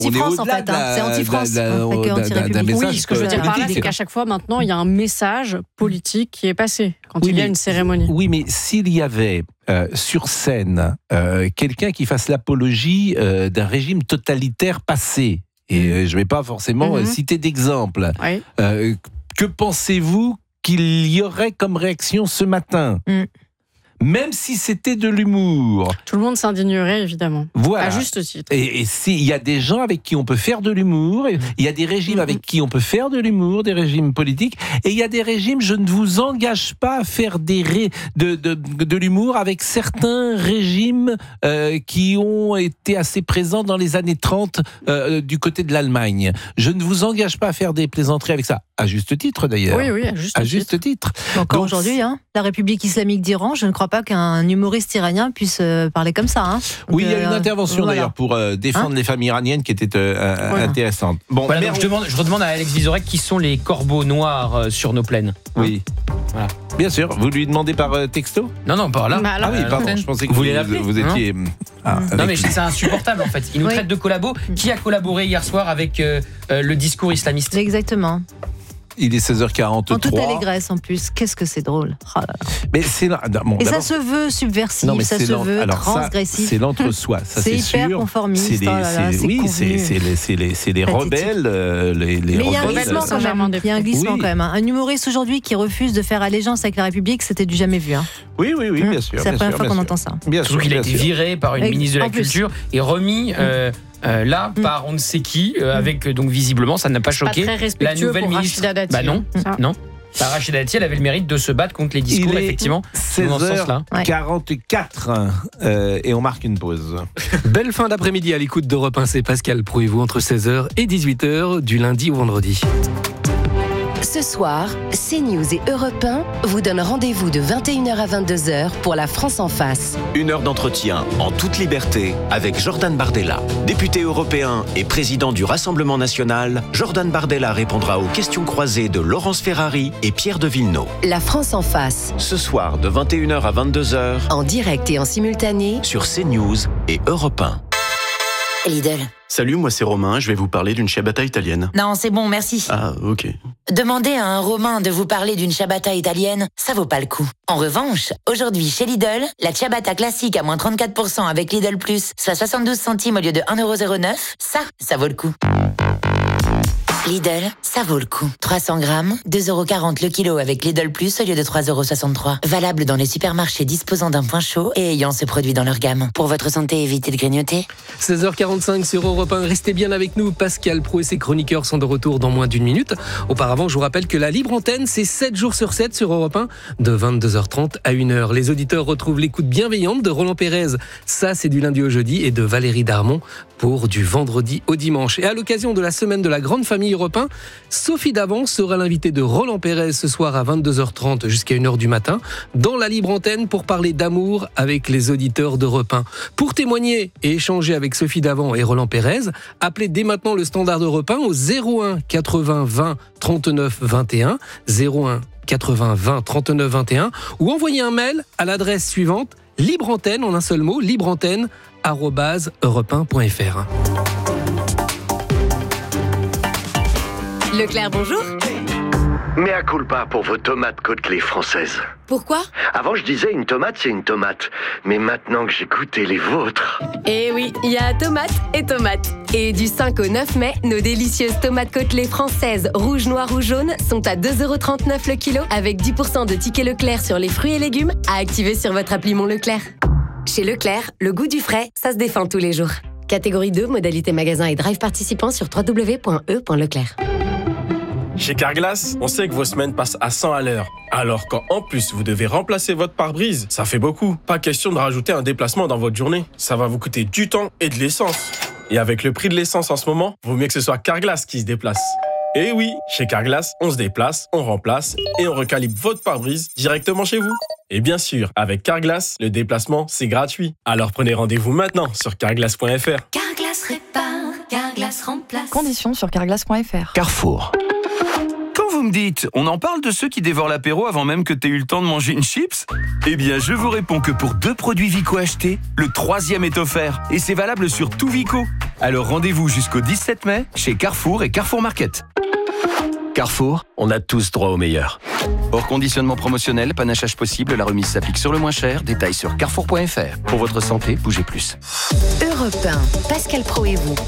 anti-France en fait. C'est anti-France. Oui, ce que je veux dire par là, c'est qu'à chaque fois maintenant, il y a un message politique qui est passé quand il y a une cérémonie. Oui, mais s'il y avait sur scène quelqu'un qui fasse l'apologie d'un régime totalitaire passé, et je ne vais pas forcément citer d'exemple, que pensez-vous qu'il y aurait comme réaction ce matin ? Même si c'était de l'humour. Tout le monde s'indignerait, évidemment. Voilà. À juste titre. Et s'il y a des gens avec qui on peut faire de l'humour, il y a des régimes avec qui on peut faire de l'humour, des régimes politiques, et il y a des régimes, je ne vous engage pas à faire de l'humour avec certains régimes qui ont été assez présents dans les années 30 du côté de l'Allemagne. Je ne vous engage pas à faire des plaisanteries avec ça. À juste titre, d'ailleurs. Oui, à juste titre. Encore aujourd'hui, la République islamique d'Iran, je ne crois pas qu'un humoriste iranien puisse parler comme ça. Donc, oui, il y a une intervention d'ailleurs pour défendre les familles iraniennes qui était intéressante. Bon, voilà, donc je redemande à Alex Vizorek qui sont les corbeaux noirs sur nos plaines. Oui. Voilà. Bien sûr, vous lui demandez par texto ? Non, par là. Ah oui, pardon, je pensais que vous étiez... non mais c'est insupportable en fait. Il nous traite de collabos. Qui a collaboré hier soir avec le discours islamiste ? Exactement. Il est 16h43. En toute allégresse en plus. Qu'est-ce que c'est drôle. Oh là là. Mais c'est et ça se veut subversif, ça se veut transgressif. C'est l'entre-soi, ça c'est sûr. C'est hyper conformiste. C'est les rebelles. Mais il y a un glissement quand même. Il y a un glissement quand même. Un humoriste aujourd'hui qui refuse de faire allégeance avec la République, c'était du jamais vu. Oui, bien sûr. C'est la première fois qu'on entend ça. Surtout qu'il a été viré par une ministre de la Culture et remis... par on ne sait qui, avec donc visiblement ça n'a pas choqué la nouvelle ministre. Non. Rachida Dati, elle avait le mérite de se battre contre les discours, effectivement. 16h44 et on marque une pause. Belle fin d'après-midi à l'écoute d'Europe 1, c'est Pascal Pro et vous entre 16h et 18h du lundi au vendredi. Ce soir, CNews et Europe 1 vous donnent rendez-vous de 21h à 22h pour La France en face. Une heure d'entretien en toute liberté avec Jordan Bardella. Député européen et président du Rassemblement national, Jordan Bardella répondra aux questions croisées de Laurence Ferrari et Pierre de Villeneuve. La France en face. Ce soir de 21h à 22h. En direct et en simultané. Sur CNews et Europe 1. Lidl. Salut, moi c'est Romain, je vais vous parler d'une ciabatta italienne. Non, c'est bon, merci. Ah, ok. Demander à un Romain de vous parler d'une ciabatta italienne, ça vaut pas le coup. En revanche, aujourd'hui chez Lidl, la ciabatta classique à moins 34% avec Lidl Plus, soit 72 centimes au lieu de 1,09€, ça vaut le coup. Lidl, ça vaut le coup. 300 grammes, 2,40€ le kilo avec Lidl Plus au lieu de 3,63€. Valable dans les supermarchés disposant d'un point chaud et ayant ce produit dans leur gamme. Pour votre santé, évitez de grignoter. 16h45 sur Europe 1, restez bien avec nous. Pascal Pro et ses chroniqueurs sont de retour dans moins d'une minute. Auparavant, je vous rappelle que la libre antenne, c'est 7 jours sur 7 sur Europe 1, de 22h30 à 1h. Les auditeurs retrouvent l'écoute bienveillante de Roland Pérez. Ça, c'est du lundi au jeudi, et de Valérie Darmon pour du vendredi au dimanche. Et à l'occasion de la semaine de la grande famille Europe 1, Sophie Davant sera l'invitée de Roland Pérez ce soir à 22h30 jusqu'à 1h du matin dans la libre antenne pour parler d'amour avec les auditeurs d'Europe 1. Pour témoigner et échanger avec Sophie Davant et Roland Pérez, appelez dès maintenant le standard d'Europe 1 au 01 80 20 39 21 01 80 20 39 21 ou envoyez un mail à l'adresse suivante libreantenne en un seul mot libreantenne@europe1.fr. Leclerc, bonjour. Mea culpa pour vos tomates côtelées françaises. Pourquoi ? Avant, je disais une tomate, c'est une tomate. Mais maintenant que j'ai goûté les vôtres... Eh oui, il y a tomates et tomates. Et du 5 au 9 mai, nos délicieuses tomates côtelées françaises, rouges, noires ou jaunes, sont à 2,39€ le kilo, avec 10% de tickets Leclerc sur les fruits et légumes, à activer sur votre appli Mon Leclerc. Chez Leclerc, le goût du frais, ça se défend tous les jours. Catégorie 2, modalité magasin et drive participant sur www.e.leclerc. Chez Carglass, on sait que vos semaines passent à 100 à l'heure. Alors quand en plus vous devez remplacer votre pare-brise, ça fait beaucoup. Pas question de rajouter un déplacement dans votre journée. Ça va vous coûter du temps et de l'essence. Et avec le prix de l'essence en ce moment, vaut mieux que ce soit Carglass qui se déplace. Et oui, chez Carglass, on se déplace, on remplace et on recalibre votre pare-brise directement chez vous. Et bien sûr, avec Carglass, le déplacement, c'est gratuit. Alors prenez rendez-vous maintenant sur carglass.fr. Carglass répare, Carglass remplace. Conditions sur carglass.fr. Carrefour. Quand vous me dites, on en parle de ceux qui dévorent l'apéro avant même que tu aies eu le temps de manger une chips ? Eh bien, je vous réponds que pour 2 produits Vico achetés, le 3e est offert. Et c'est valable sur tout Vico. Alors rendez-vous jusqu'au 17 mai chez Carrefour et Carrefour Market. Carrefour, on a tous droit au meilleur. Hors conditionnement promotionnel, panachage possible, la remise s'applique sur le moins cher. Détails sur carrefour.fr. Pour votre santé, bougez plus. Europe 1, Pascal Praud et vous.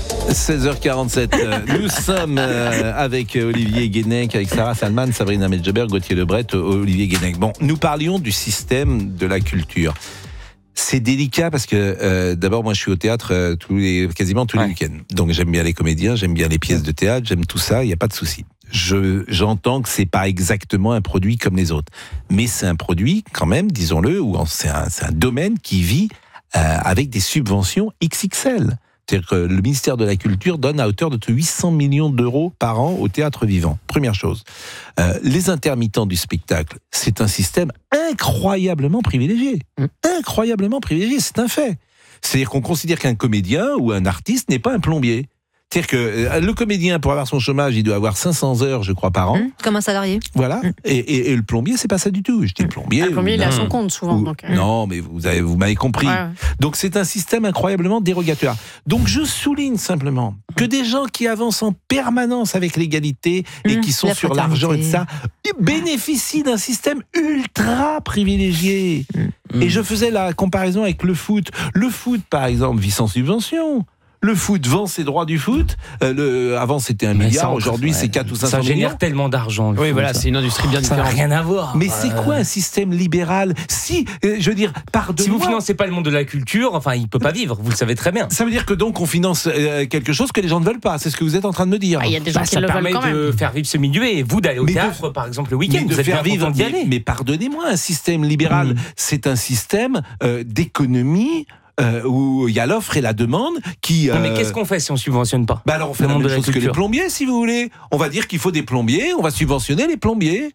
16h47, nous sommes avec Olivier Guénec, avec Sarah Salman, Sabrina Medjeber, Gauthier Lebret, Olivier Guénec. Bon, nous parlions du système de la culture. C'est délicat parce que d'abord moi je suis au théâtre quasiment tous les week-ends. Donc j'aime bien les comédiens, j'aime bien les pièces de théâtre, j'aime tout ça, il n'y a pas de souci. J'entends que c'est pas exactement un produit comme les autres, mais c'est un produit quand même, disons-le, ou c'est un domaine qui vit avec des subventions XXL. C'est-à-dire que le ministère de la Culture donne à hauteur de 800 millions d'euros par an au théâtre vivant. Première chose. Les intermittents du spectacle, c'est un système incroyablement privilégié. Incroyablement privilégié, c'est un fait. C'est-à-dire qu'on considère qu'un comédien ou un artiste n'est pas un plombier. C'est-à-dire que le comédien, pour avoir son chômage, il doit avoir 500 heures, je crois, par an. Comme un salarié. Voilà. Et le plombier, c'est pas ça du tout. Je dis plombier. Le plombier, il a son compte souvent. Non, mais vous m'avez compris. Ouais. Donc c'est un système incroyablement dérogatoire. Donc je souligne simplement que des gens qui avancent en permanence avec l'égalité et qui sont sur l'argent et de ça, bénéficient d'un système ultra privilégié. Et je faisais la comparaison avec le foot. Le foot, par exemple, vit sans subvention. Le foot vend ses droits du foot. Avant, c'était 1 milliard. Aujourd'hui, c'est 4 ou 500 millions. Ça génère tellement d'argent. Oui, voilà, c'est une industrie bien différente. Ça n'a rien à voir. Mais c'est quoi un système libéral ? Si, je veux dire, pardonnez-moi. Si vous financez pas le monde de la culture, enfin, il peut pas vivre. Vous le savez très bien. Ça veut dire que donc on finance quelque chose que les gens ne veulent pas. C'est ce que vous êtes en train de me dire. Il y a des gens qui le veulent quand même. Ça permet de faire vivre ce milieu et vous d'aller au théâtre, par exemple, le week-end. Vous êtes faire vivre d'y aller. Mais pardonnez-moi, un système libéral, c'est un système d'économie. Où il y a l'offre et la demande qui... Non, mais qu'est-ce qu'on fait si on subventionne pas ? Alors on fait la même chose que les plombiers, si vous voulez. On va dire qu'il faut des plombiers, on va subventionner les plombiers.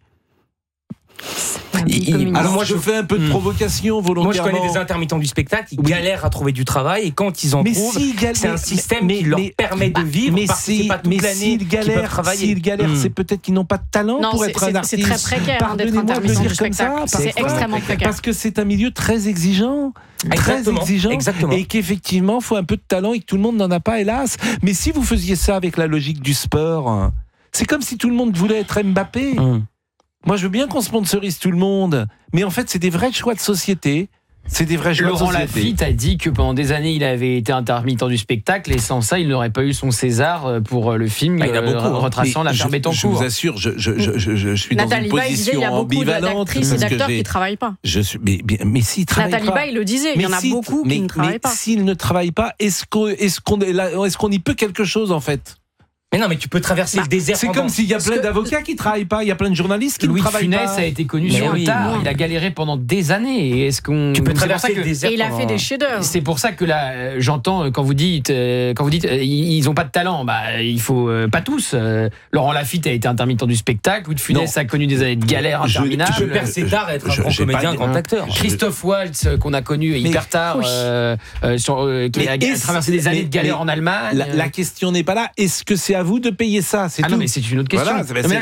Alors moi je fais un peu de provocation volontairement. Moi je connais des intermittents du spectacle qui galèrent à trouver du travail et quand ils en trouvent, c'est un système qui leur permet de vivre parce que c'est pas toute l'année qu'ils peuvent travailler. S'ils galèrent, c'est peut-être qu'ils n'ont pas de talent pour être un artiste. C'est très précaire d'être intermittent du spectacle. C'est extrêmement précaire. Parce que c'est un milieu très exigeant. Exactement. Et qu'effectivement il faut un peu de talent et que tout le monde n'en a pas, hélas. Mais si vous faisiez ça avec la logique du sport, c'est comme si tout le monde voulait être Mbappé. Moi, je veux bien qu'on sponsorise tout le monde, mais en fait, c'est des vrais choix de société. C'est des vrais choix de société. Laurent Lafitte a dit que pendant des années, il avait été intermittent du spectacle et sans ça, il n'aurait pas eu son César pour le film retraçant l'affaire Bettencourt. Je vous assure, je suis dans une position ambivalente. Il y a beaucoup d'actrices et d'acteurs qui ne travaillent pas. Mais s'ils ne travaillent pas... Nathalie Baye le disait, il y en a beaucoup qui ne travaillent pas. Mais s'ils ne travaillent pas, est-ce qu'on y peut quelque chose, en fait ? Mais non, mais tu peux traverser le désert. C'est comme s'il y a plein d'avocats qui ne travaillent pas, il y a plein de journalistes qui ne travaillent pas. Louis de Funès a été connu sur le tard, il a galéré pendant des années. Et est-ce qu'on... Tu peux traverser le désert. Et il a fait des chefs-d'œuvre. C'est pour ça que là, j'entends quand vous dites ils n'ont pas de talent, il faut pas tous. Laurent Lafitte a été intermittent du spectacle, Louis de Funès a connu des années de galère interminables. Tu peux percer tard et être un grand comédien, un grand acteur. Christophe Waltz, qu'on a connu hyper tard, qui a traversé des années de galère en Allemagne. La question n'est pas là. Est-ce que c'est à vous de payer ça? Non, mais c'est une autre question.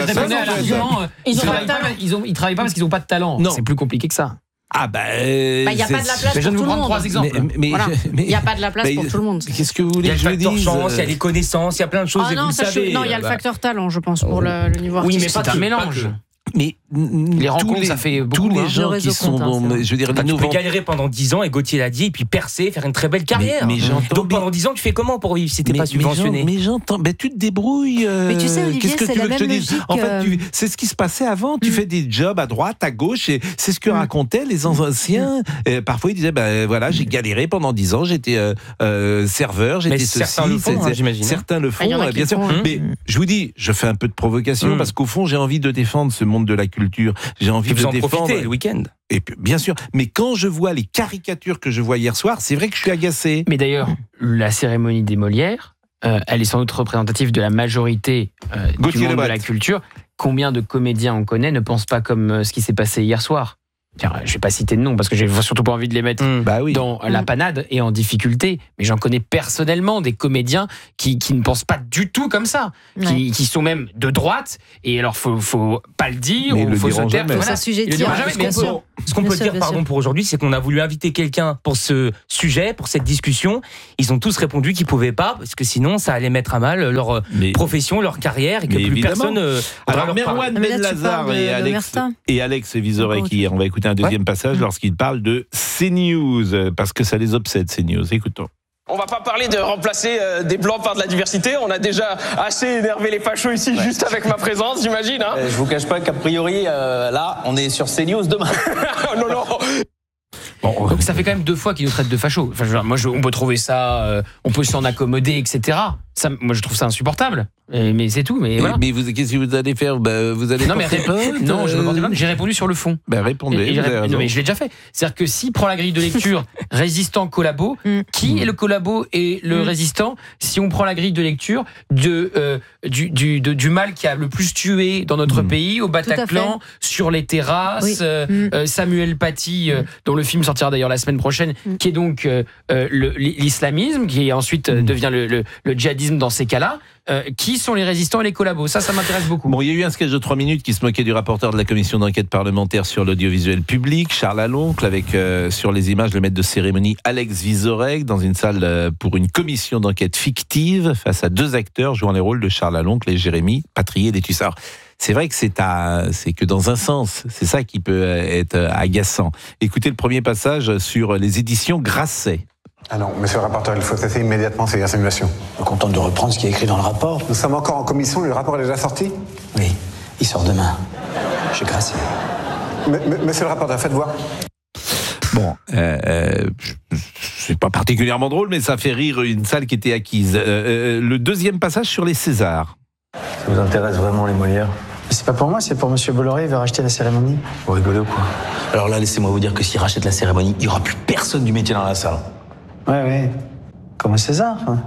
Ils travaillent pas parce qu'ils n'ont pas de talent. C'est plus compliqué que ça. Il n'y a pas de la place pour tout le monde. Je vais vous prendre 3 exemples. Il n'y a pas de la place pour tout le monde. Qu'est-ce que vous voulez que je dise? Il y a le facteur chance, il y a les connaissances, il y a plein de choses. Non, il y a le facteur talent, je pense, pour le niveau artistique. Oui, mais pas un mélange. Mais les rencontres, ça fait beaucoup. Tous les gens qui sont, je veux dire, tu peux galérer pendant 10 ans, et Gauthier l'a dit, et puis percer, faire une très belle carrière. Donc pendant 10 ans, tu fais comment pour vivre si t'es pas subventionné? Mais j'entends, tu te débrouilles. Mais tu sais, Olivier, c'est la même logique. En fait, c'est ce qui se passait avant. Tu fais des jobs à droite, à gauche, et c'est ce que racontaient les anciens. Parfois, ils disaient, voilà, j'ai galéré pendant 10 ans, j'étais serveur, j'étais ceci. Certains le font, j'imagine. Certains le font, bien sûr. Mais je vous dis, je fais un peu de provocation parce qu'au fond, j'ai envie de défendre ce monde de la culture. J'ai envie de défendre le week-end. Et puis, bien sûr, mais quand je vois les caricatures que je vois hier soir, c'est vrai que je suis agacé. Mais d'ailleurs, la cérémonie des Molières, elle est sans doute représentative de la majorité du monde de la culture. Combien de comédiens on connaît ne pensent pas comme ce qui s'est passé hier soir? tiens, je vais pas citer de nom parce que j'ai surtout pas envie de les mettre dans la panade et en difficulté, mais j'en connais personnellement des comédiens qui ne pensent pas du tout comme ça, qui sont même de droite, et alors faut pas le dire, ou faut se taire. Voilà. Ce qu'on peut dire, pardon, pour aujourd'hui, c'est qu'on a voulu inviter quelqu'un pour ce sujet, pour cette discussion. Ils ont tous répondu qu'ils pouvaient pas, parce que sinon ça allait mettre à mal leur profession, leur carrière, et que plus personne. Alors Merwan Ben-Lazar et Alex Vizorek, on va écouter un deuxième passage lorsqu'il parle de CNews, parce que ça les obsède, CNews. Écoutons. On va pas parler de remplacer des blancs par de la diversité. On a déjà assez énervé les fachos ici juste avec ma présence, j'imagine. Hein. Je vous cache pas qu'a priori, là, on est sur CNews demain. Non. Bon, donc ça fait quand même 2 fois qu'ils nous traitent de fachos. Enfin, on peut trouver ça, on peut s'en accommoder, etc. Ça, moi, je trouve ça insupportable. Mais c'est tout. Mais voilà. Mais qu'est-ce que vous allez faire? Vous allez porter plainte? Non, je ne porter plainte. J'ai répondu sur le fond. Répondez. Non, mais je l'ai déjà fait. C'est-à-dire que s'il prend la grille de lecture résistant collabo, qui est le collabo et le résistant? Si on prend la grille de lecture du mal qui a le plus tué dans notre pays, au Bataclan, sur les terrasses, Samuel Paty, dont le film sortira d'ailleurs la semaine prochaine, qui est donc l'islamisme, qui ensuite devient le djihadisme dans ces cas-là. Qui sont les résistants et les collabos? Ça m'intéresse beaucoup. Bon, il y a eu un sketch de 3 minutes qui se moquait du rapporteur de la commission d'enquête parlementaire sur l'audiovisuel public, Charles Aloncle, avec sur les images le maître de cérémonie Alex Vizorek dans une salle pour une commission d'enquête fictive face à 2 acteurs jouant les rôles de Charles Aloncle et Jérémy Patrier des Tussards. C'est vrai que c'est que dans un sens, c'est ça qui peut être agaçant. Écoutez le premier passage sur les éditions Grasset. Ah non, monsieur le rapporteur, il faut cesser immédiatement ces insinuations. Je suis content de reprendre ce qui est écrit dans le rapport. Nous sommes encore en commission et le rapport est déjà sorti? Oui, il sort demain. Chez Grasset. Monsieur le rapporteur, faites voir. Bon, c'est pas particulièrement drôle, mais ça fait rire une salle qui était acquise. Le deuxième passage sur les Césars. Ça vous intéresse vraiment les Molières? C'est pas pour moi, c'est pour monsieur Bolloré, il veut racheter la cérémonie. Vous rigolez ou quoi? Alors là, laissez-moi vous dire que s'il rachète la cérémonie, il n'y aura plus personne du métier dans la salle. Ouais. Comme César. Hein.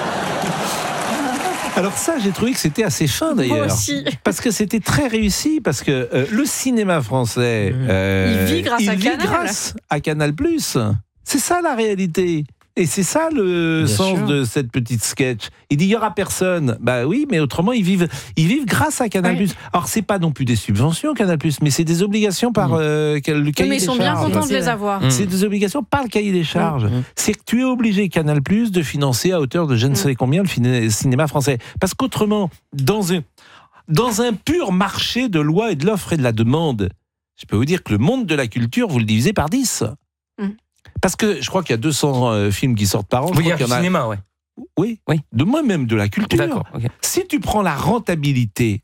Alors ça, j'ai trouvé que c'était assez fin d'ailleurs. Moi aussi. Parce que c'était très réussi, parce que le cinéma français... il vit grâce à Canal+. C'est ça la réalité. Et c'est ça le sens de cette petite sketch. Il dit il y aura personne. Bah oui, mais autrement ils vivent grâce à Canal+. Alors c'est pas non plus des subventions Canal+, mais c'est des obligations par le cahier des charges. Mais ils sont bien contents de les avoir. C'est des obligations par le cahier des charges. C'est que tu es obligé Canal+ de financer à hauteur de je ne sais combien le cinéma français. Parce qu'autrement, dans un pur marché de loi et de l'offre et de la demande, je peux vous dire que le monde de la culture, vous le divisez par 10. Parce que je crois qu'il y a 200 films qui sortent par an. Vous dire du cinéma, Oui. De moi-même, de la culture. D'accord, okay. Si tu prends la rentabilité,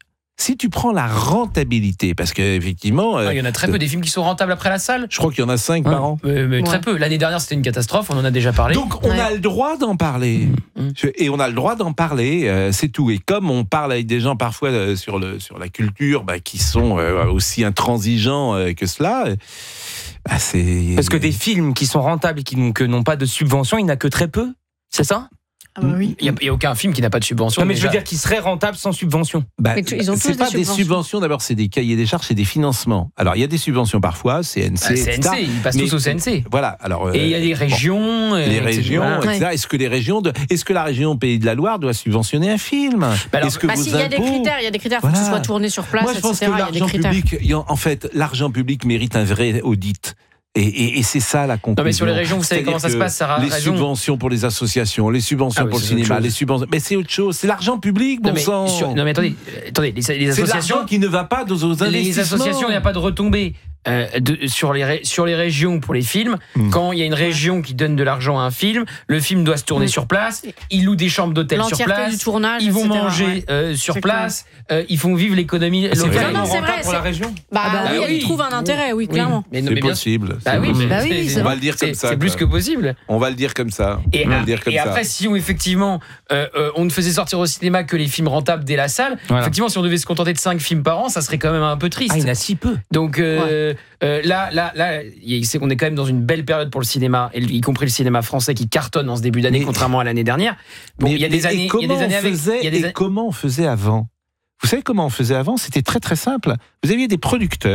parce qu'effectivement... il y en a très peu des films qui sont rentables après la salle. Je crois qu'il y en a 5 par an. Mais très peu. L'année dernière, c'était une catastrophe, on en a déjà parlé. Donc, on a le droit d'en parler. Et on a le droit d'en parler, c'est tout. Et comme on parle avec des gens parfois sur la culture, qui sont aussi intransigeants que cela... c'est... Parce que des films qui sont rentables et qui n'ont pas de subvention, il n'y en a que très peu, c'est ça? Oui. Il n'y a aucun film qui n'a pas de subvention. Non, mais je veux dire qu'il serait rentable sans subvention. Ils ont c'est pas des subventions, d'abord c'est des cahiers des charges, c'est des financements. Alors il y a des subventions parfois, CNC, CNC, ils passent tous au CNC. Voilà. Alors, et il y a des régions. Les régions, etc. Est-ce que la région Pays de la Loire doit subventionner un film? Est-ce que il y a des critères, il faut que ce soit tourné sur place, etc. Moi je pense que l'argent public, en fait, l'argent public mérite un vrai audit. Et c'est ça la conclusion. Non mais sur les régions, vous savez comment ça se passe, Sarah? Les subventions pour les associations, les subventions pour le cinéma, les subventions... Mais c'est autre chose, c'est l'argent public, bon sang. Non mais attendez, les associations... C'est l'argent qui ne va pas aux investissements. Les associations, il n'y a pas de retombées. Sur les régions pour les films, quand il y a une région qui donne de l'argent à un film, le film doit se tourner sur place, ils louent des chambres d'hôtel sur place, du tournage, ils vont manger sur place, ils font vivre l'économie locale. C'est vraiment rentable pour la région. Ils trouvent un intérêt, oui, clairement. C'est possible. On va le dire comme ça. C'est plus que possible. On va le dire comme ça. Et après, si effectivement on ne faisait sortir au cinéma que les films rentables dès la salle, effectivement, si on devait se contenter de 5 films par an, ça serait quand même un peu triste. Il y en a si peu. Donc là, on est quand même dans une belle période pour le cinéma, y compris le cinéma français qui cartonne en ce début d'année, contrairement à l'année dernière. Bon, il y a des années avec. Comment on faisait avant? Vous savez comment on faisait avant? C'était très très simple. Vous aviez des producteurs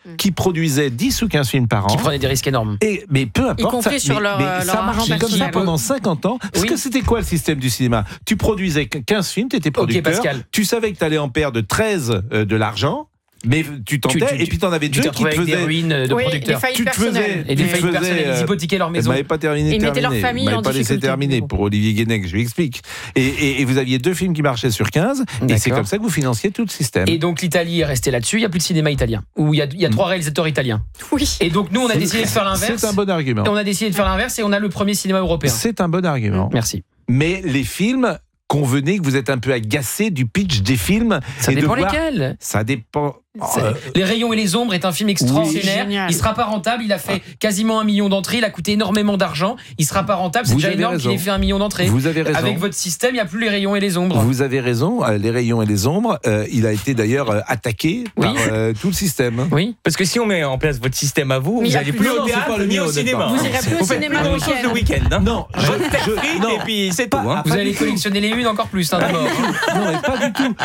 qui produisaient 10 ou 15 films par an. Qui prenaient des risques énormes. Mais peu importe. Y compris sur leur ça marchait comme ça pendant 50 ans. Parce que c'était quoi le système du cinéma ? Tu produisais 15 films, tu étais producteur. Tu savais que tu allais en perdre 13 de l'argent. Mais tu tentais, et puis t'en avais deux qui te faisaient des ruines de producteurs. Des faillites personnelles. Et des faillites personnelles, ils hypothéquaient leur maison. Ils m'avaient pas terminé. Ils mettaient leur famille en difficulté. Pas laissé terminer pour Olivier Guénec, je lui explique. Et vous aviez 2 films qui marchaient sur 15, et c'est comme ça que vous financiez tout le système. Et donc l'Italie est restée là-dessus, il n'y a plus de cinéma italien, où il y a 3 réalisateurs italiens. Oui. Et donc nous, on a décidé de faire l'inverse. C'est un bon argument. On a décidé de faire l'inverse, et on a le premier cinéma européen. C'est un bon argument. Merci. Mais les films... Convenez que vous êtes un peu agacé du pitch des films. Ça dépend lesquels. Ça dépend. Les Rayons et les Ombres est un film extraordinaire. Oui, il sera pas rentable. Il a fait quasiment 1 million d'entrées. Il a coûté énormément d'argent. Il sera pas rentable. C'est déjà énorme qu'il ait fait 1 million d'entrées. Vous avez raison. Avec votre système, il n'y a plus les Rayons et les Ombres. Vous avez raison. Les Rayons et les Ombres, il a été d'ailleurs attaqué par tout le système. Oui. Parce que si on met en place votre système à vous, vous n'allez plus au théâtre ni au cinéma. Vous n'irez plus au cinéma le week-end. Non. Et puis c'est tout. Vous allez collectionner les unes encore plus. Non, mais pas du tout.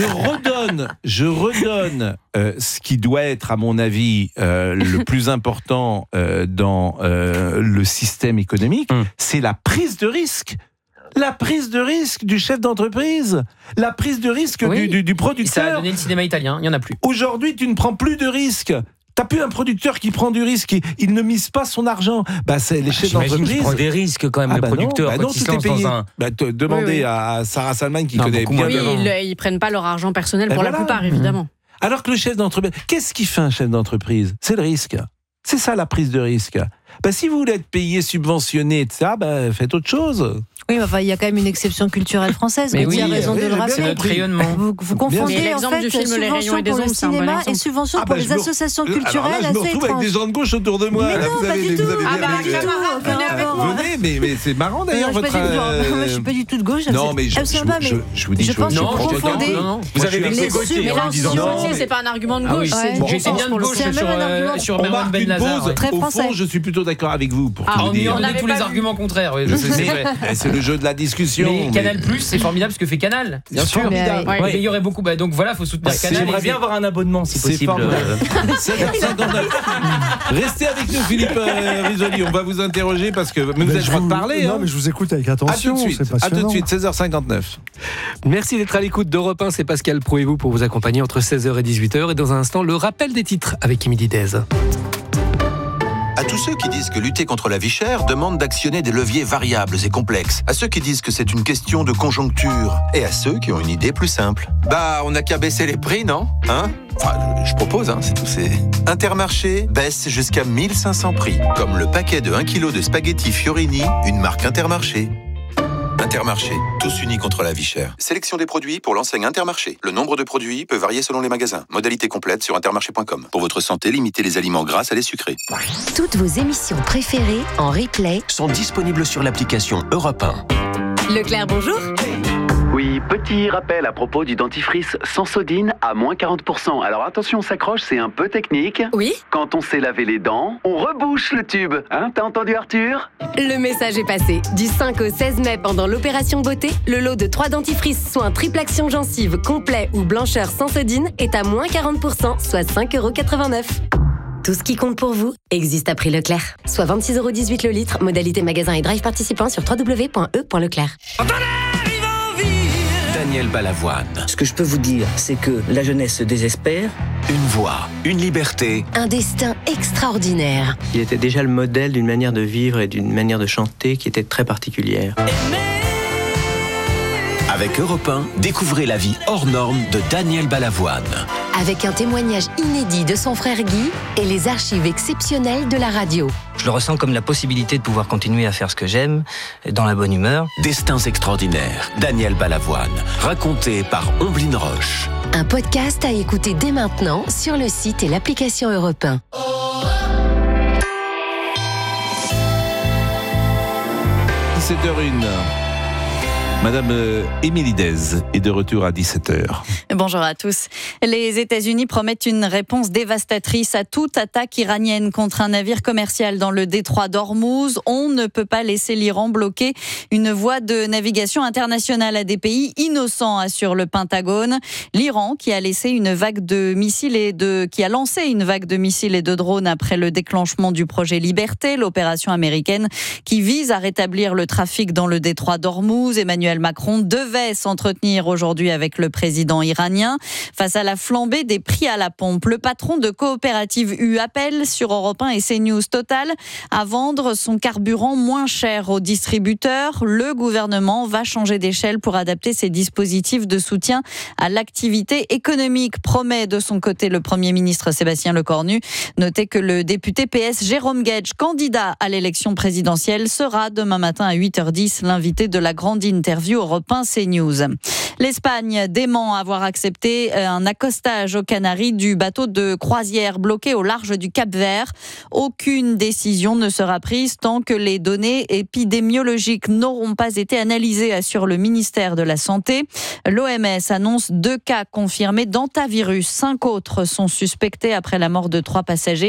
Je redonne ce qui doit être, à mon avis, le plus important dans le système économique, c'est la prise de risque. La prise de risque du chef d'entreprise, la prise de risque du producteur. Ça a donné le cinéma italien, il n'y en a plus. Aujourd'hui, tu ne prends plus de risques. T'as plus un producteur qui prend du risque, il ne mise pas son argent. C'est les chefs d'entreprise. Il prend des risques quand même, le producteur. Non, tout est payé. Demandez à Sarah Salman qui connaît bien. Oui, ils prennent pas leur argent personnel pour la plupart, évidemment. Alors que le chef d'entreprise, qu'est-ce qu'il fait un chef d'entreprise ? C'est le risque. C'est ça la prise de risque. Si vous voulez être payé, subventionné, etc., faites autre chose. Oui, mais il y a quand même une exception culturelle française. Mais il y a raison de le rappeler. C'est notre rayonnement. Vous confondez l'exemple du film Les Rayons et des Ombres, c'est un bon cinéma et subvention pour les associations culturelles. Je me retrouve avec des gens de gauche autour de moi. Mais non, pas du tout. Venez, mais c'est marrant d'ailleurs votre. Moi, je suis pas du tout de gauche. Non, mais je vous dis, je pense que vous confondez. Vous avez vexé Gauthier. Mais là, c'est pas un argument de gauche. J'étais bien de gauche sur Merwan Ben Lazar. Au fond, je suis plutôt d'accord avec vous. On a tous les arguments contraires. C'est le jeu de la discussion. Mais Canal+, c'est formidable ce que fait Canal. Bien sûr. Il y aurait beaucoup. Donc voilà, il faut soutenir Canal. J'aimerais bien avoir un abonnement si possible. Restez avec nous, Philippe Risoli. On va vous interroger parce que vous avez le droit de parler. Non, mais je vous écoute avec attention. À tout de suite, 16h59. Merci d'être à l'écoute d'Europe 1. C'est Pascal Pro et vous pour vous accompagner entre 16h et 18h. Et dans un instant, le rappel des titres avec Émilie Dez. À tous ceux qui disent que lutter contre la vie chère demande d'actionner des leviers variables et complexes. À ceux qui disent que c'est une question de conjoncture. Et à ceux qui ont une idée plus simple. On n'a qu'à baisser les prix, non ? Je propose, c'est tout. Intermarché baisse jusqu'à 1500 prix. Comme le paquet de 1 kg de spaghettis Fiorini, une marque Intermarché. Intermarché, tous unis contre la vie chère. Sélection des produits pour l'enseigne Intermarché. Le nombre de produits peut varier selon les magasins. Modalité complète sur intermarché.com. Pour votre santé, limitez les aliments gras à les sucrés. Toutes vos émissions préférées en replay sont disponibles sur l'application Europe 1. Leclerc, bonjour. Oui, petit rappel à propos du dentifrice Sensodine à moins 40%. Alors attention, on s'accroche, c'est un peu technique. Oui. Quand on s'est lavé les dents, on rebouche le tube. T'as entendu Arthur ? Le message est passé. Du 5 au 16 mai, pendant l'opération beauté, le lot de 3 dentifrices soins triple action gencive, complet ou blancheur Sensodine est à moins 40%, soit 5,89 €. Tout ce qui compte pour vous existe à prix Leclerc. Soit 26,18 € le litre, modalité magasin et drive participant sur www.e.leclerc. Daniel Balavoine. Ce que je peux vous dire, c'est que la jeunesse se désespère. Une voix, une liberté. Un destin extraordinaire. Il était déjà le modèle d'une manière de vivre et d'une manière de chanter qui était très particulière. Avec Europe 1, découvrez la vie hors norme de Daniel Balavoine. Avec un témoignage inédit de son frère Guy et les archives exceptionnelles de la radio. Je le ressens comme la possibilité de pouvoir continuer à faire ce que j'aime, dans la bonne humeur. Destins extraordinaires, Daniel Balavoine, raconté par Omblin Roche. Un podcast à écouter dès maintenant sur le site et l'application Europe 1. 17h01. Madame Émilie Dez est de retour à 17h. Bonjour à tous. Les États-Unis promettent une réponse dévastatrice à toute attaque iranienne contre un navire commercial dans le détroit d'Ormuz. On ne peut pas laisser l'Iran bloquer une voie de navigation internationale à des pays innocents, assure le Pentagone. L'Iran qui a lancé une vague de missiles et de drones après le déclenchement du projet Liberté, l'opération américaine qui vise à rétablir le trafic dans le détroit d'Ormuz. Emmanuel Macron devait s'entretenir aujourd'hui avec le président iranien. Face à la flambée des prix à la pompe, le patron de Coopérative U appelle sur Europe 1 et CNews Total à vendre son carburant moins cher aux distributeurs. Le gouvernement va changer d'échelle pour adapter ses dispositifs de soutien à l'activité économique, promet de son côté le Premier ministre Sébastien Lecornu. Notez que le député PS Jérôme Guedj, candidat à l'élection présidentielle, sera demain matin à 8h10 l'invité de la grande interview Europe 1 CNews. L'Espagne dément avoir accepté un accostage aux Canaries du bateau de croisière bloqué au large du Cap-Vert. Aucune décision ne sera prise tant que les données épidémiologiques n'auront pas été analysées, assure le ministère de la Santé. L'OMS annonce 2 cas confirmés d'hantavirus. 5 autres sont suspectés après la mort de 3 passagers.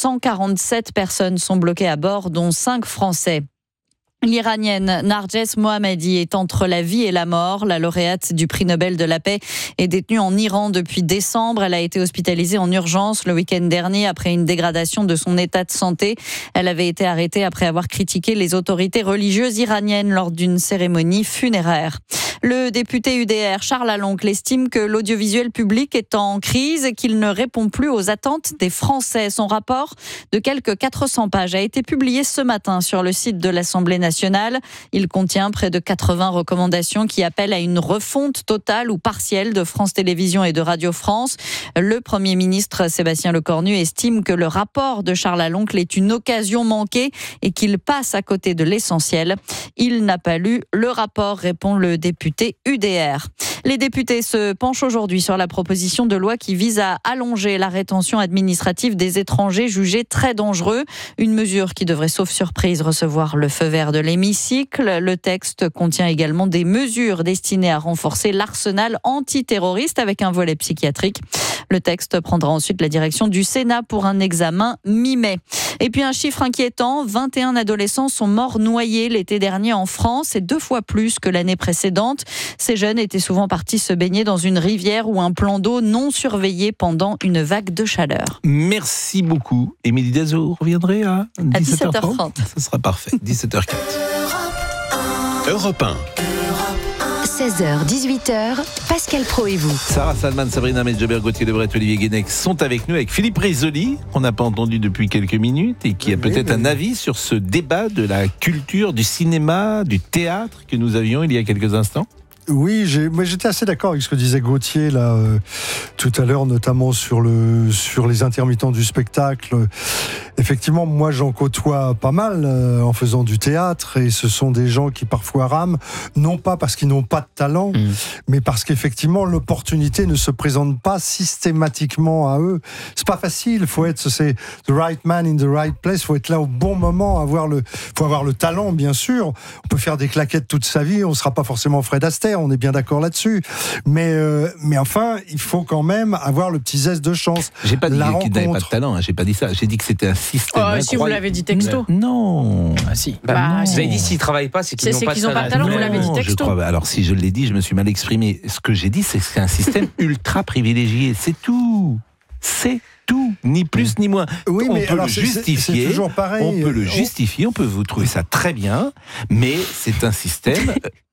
147 personnes sont bloquées à bord, dont 5 Français. L'Iranienne Narges Mohammadi est entre la vie et la mort. La lauréate du prix Nobel de la paix est détenue en Iran depuis décembre. Elle a été hospitalisée en urgence le week-end dernier après une dégradation de son état de santé. Elle avait été arrêtée après avoir critiqué les autorités religieuses iraniennes lors d'une cérémonie funéraire. Le député UDR Charles Aloncle estime que l'audiovisuel public est en crise et qu'il ne répond plus aux attentes des Français. Son rapport de quelques 400 pages a été publié ce matin sur le site de l'Assemblée nationale. Il contient près de 80 recommandations qui appellent à une refonte totale ou partielle de France Télévisions et de Radio France. Le Premier ministre Sébastien Lecornu estime que le rapport de Charles Aloncle est une occasion manquée et qu'il passe à côté de l'essentiel. Il n'a pas lu le rapport, répond le député UDR. Les députés se penchent aujourd'hui sur la proposition de loi qui vise à allonger la rétention administrative des étrangers jugés très dangereux. Une mesure qui devrait, sauf surprise, recevoir le feu vert de l'hémicycle. Le texte contient également des mesures destinées à renforcer l'arsenal antiterroriste avec un volet psychiatrique. Le texte prendra ensuite la direction du Sénat pour un examen mi-mai. Et puis un chiffre inquiétant, 21 adolescents sont morts noyés l'été dernier en France. C'est 2 fois plus que l'année précédente. Ces jeunes étaient souvent partis se baigner dans une rivière ou un plan d'eau non surveillé pendant une vague de chaleur. Merci beaucoup. Émilie Dez, vous reviendrez à 17h30. Ce sera parfait. 17h04. Europe 1. 16h, 18h, Pascal Pro et vous. Sarah Salman, Sabrina Medjeber, Gauthier Lebret, Olivier Guénec sont avec nous, avec Philippe Risoli, qu'on n'a pas entendu depuis quelques minutes et qui a peut-être un avis sur ce débat de la culture, du cinéma, du théâtre que nous avions il y a quelques instants. Oui, j'étais assez d'accord avec ce que disait Gauthier là tout à l'heure, notamment sur les intermittents du spectacle. Effectivement, moi j'en côtoie pas mal en faisant du théâtre, et ce sont des gens qui parfois rament, non pas parce qu'ils n'ont pas de talent, mais parce qu'effectivement l'opportunité ne se présente pas systématiquement à eux. C'est pas facile, c'est the right man in the right place, faut être là au bon moment, faut avoir le talent bien sûr. On peut faire des claquettes toute sa vie, on sera pas forcément Fred Astaire, on est bien d'accord là-dessus. Mais enfin, il faut quand même avoir le petit zeste de chance. J'ai pas dit qu'il n'avait pas de talent, j'ai pas dit ça. J'ai dit que c'était un système incroyable. Si vous l'avez dit texto. Non. Ah si. Vous avez dit s'ils travaillent pas, c'est qu'ils n'ont pas de talent. Vous l'avez dit texto. Alors si je l'ai dit, je me suis mal exprimé. Ce que j'ai dit, c'est que c'est un système ultra privilégié. C'est tout. C'est tout, ni plus ni moins. Oui, on mais peut alors le justifier. C'est toujours pareil. On peut le justifier, on peut vous trouver ça très bien, mais c'est un système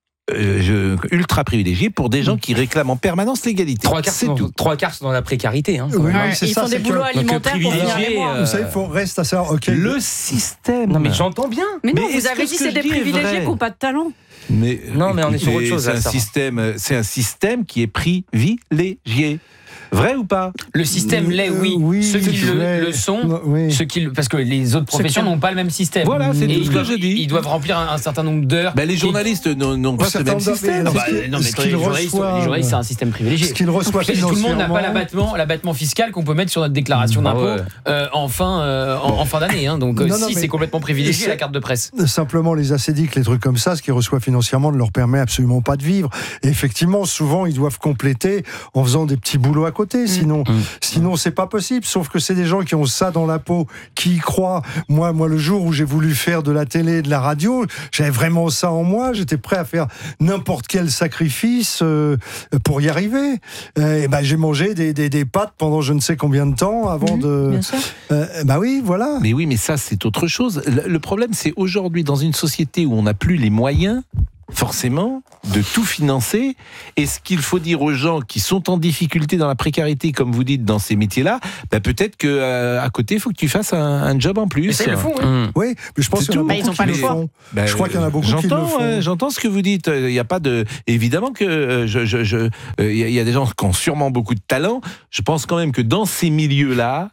ultra privilégié pour des gens qui réclament en permanence l'égalité. 3 quarts sont dans la précarité. Hein, oui, ils font des boulots alimentaires pour finir. Vous savez, il faut rester à savoir. Le système. Non, mais j'entends bien. Mais non, vous avez dit c'est des privilégiés qui n'ont pas de talent. Mais on est sur autre chose. C'est un système qui est privilégié. Vrai ou pas? Le système l'est, oui. Ceux qui le sont, parce que les autres professions n'ont pas le même système. Voilà, c'est tout ce que je dis. Ils doivent remplir un certain nombre d'heures. Les journalistes n'ont pas ce même système. Non, mais les journalistes, c'est un système privilégié. Tout le monde n'a pas l'abattement fiscal qu'on peut mettre sur notre déclaration d'impôt en fin d'année. Donc c'est complètement privilégié la carte de presse. Simplement les assédiques, les trucs comme ça, ce qu'ils reçoivent financièrement ne leur permet absolument pas de vivre. Et effectivement, souvent, ils doivent compléter en faisant des petits boulots à côté. Sinon, c'est pas possible. Sauf que c'est des gens qui ont ça dans la peau, qui y croient. Moi, le jour où j'ai voulu faire de la télé et de la radio, j'avais vraiment ça en moi. J'étais prêt à faire n'importe quel sacrifice pour y arriver. Et j'ai mangé des pâtes pendant je ne sais combien de temps avant de... Bien sûr. Oui, voilà. Mais oui, mais ça, c'est autre chose. Le problème, c'est aujourd'hui, dans une société où on n'a plus les moyens, forcément, de tout financer. Et ce qu'il faut dire aux gens qui sont en difficulté dans la précarité, comme vous dites, dans ces métiers-là, peut-être qu'à côté, il faut que tu fasses un job en plus. Mais c'est le fond, hein. Oui, mais je pense qu'il y en a beaucoup qui le font. Je crois qu'il y en a beaucoup qui le font. J'entends ce que vous dites. Il n'y a pas de... Évidemment que il y a des gens qui ont sûrement beaucoup de talent. Je pense quand même que dans ces milieux-là,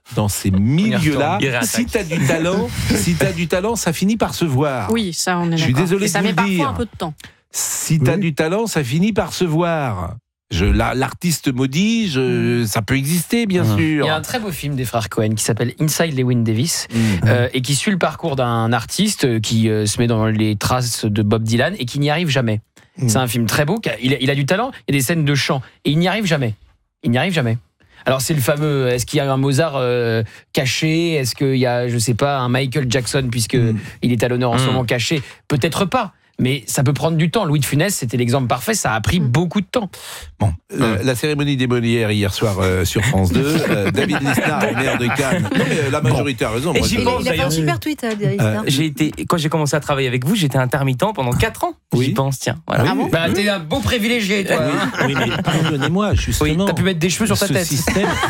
si tu as du talent, ça finit par se voir. Oui, ça, on est d'accord. Je suis désolé de vous le dire. Ça met parfois un peu de temps. Si tu as du talent, ça finit par se voir. L'artiste maudit, ça peut exister, bien sûr. Il y a un très beau film des frères Cohen qui s'appelle Inside Llewyn Davis et qui suit le parcours d'un artiste qui se met dans les traces de Bob Dylan et qui n'y arrive jamais. C'est un film très beau, il a du talent, il y a des scènes de chant et il n'y arrive jamais. Alors c'est le fameux, est-ce qu'il y a un Mozart caché, est-ce qu'il y a, je sais pas, un Michael Jackson puisque il est à l'honneur en ce moment caché, peut-être pas. Mais ça peut prendre du temps. Louis de Funès, c'était l'exemple parfait. Ça a pris beaucoup de temps. Bon, la cérémonie des Molières hier soir sur France 2. David Lisnard, maire de Cannes. La majorité a raison. Il a fait un super tweet, David Lisnard. Quand j'ai commencé à travailler avec vous, j'étais intermittent pendant 4 ans. Oui. J'y pense, tiens. Voilà. Ah bon t'es un beau privilégié, toi. Oui, mais pardonnez-moi, justement. T'as pu mettre des cheveux sur ta tête. Ce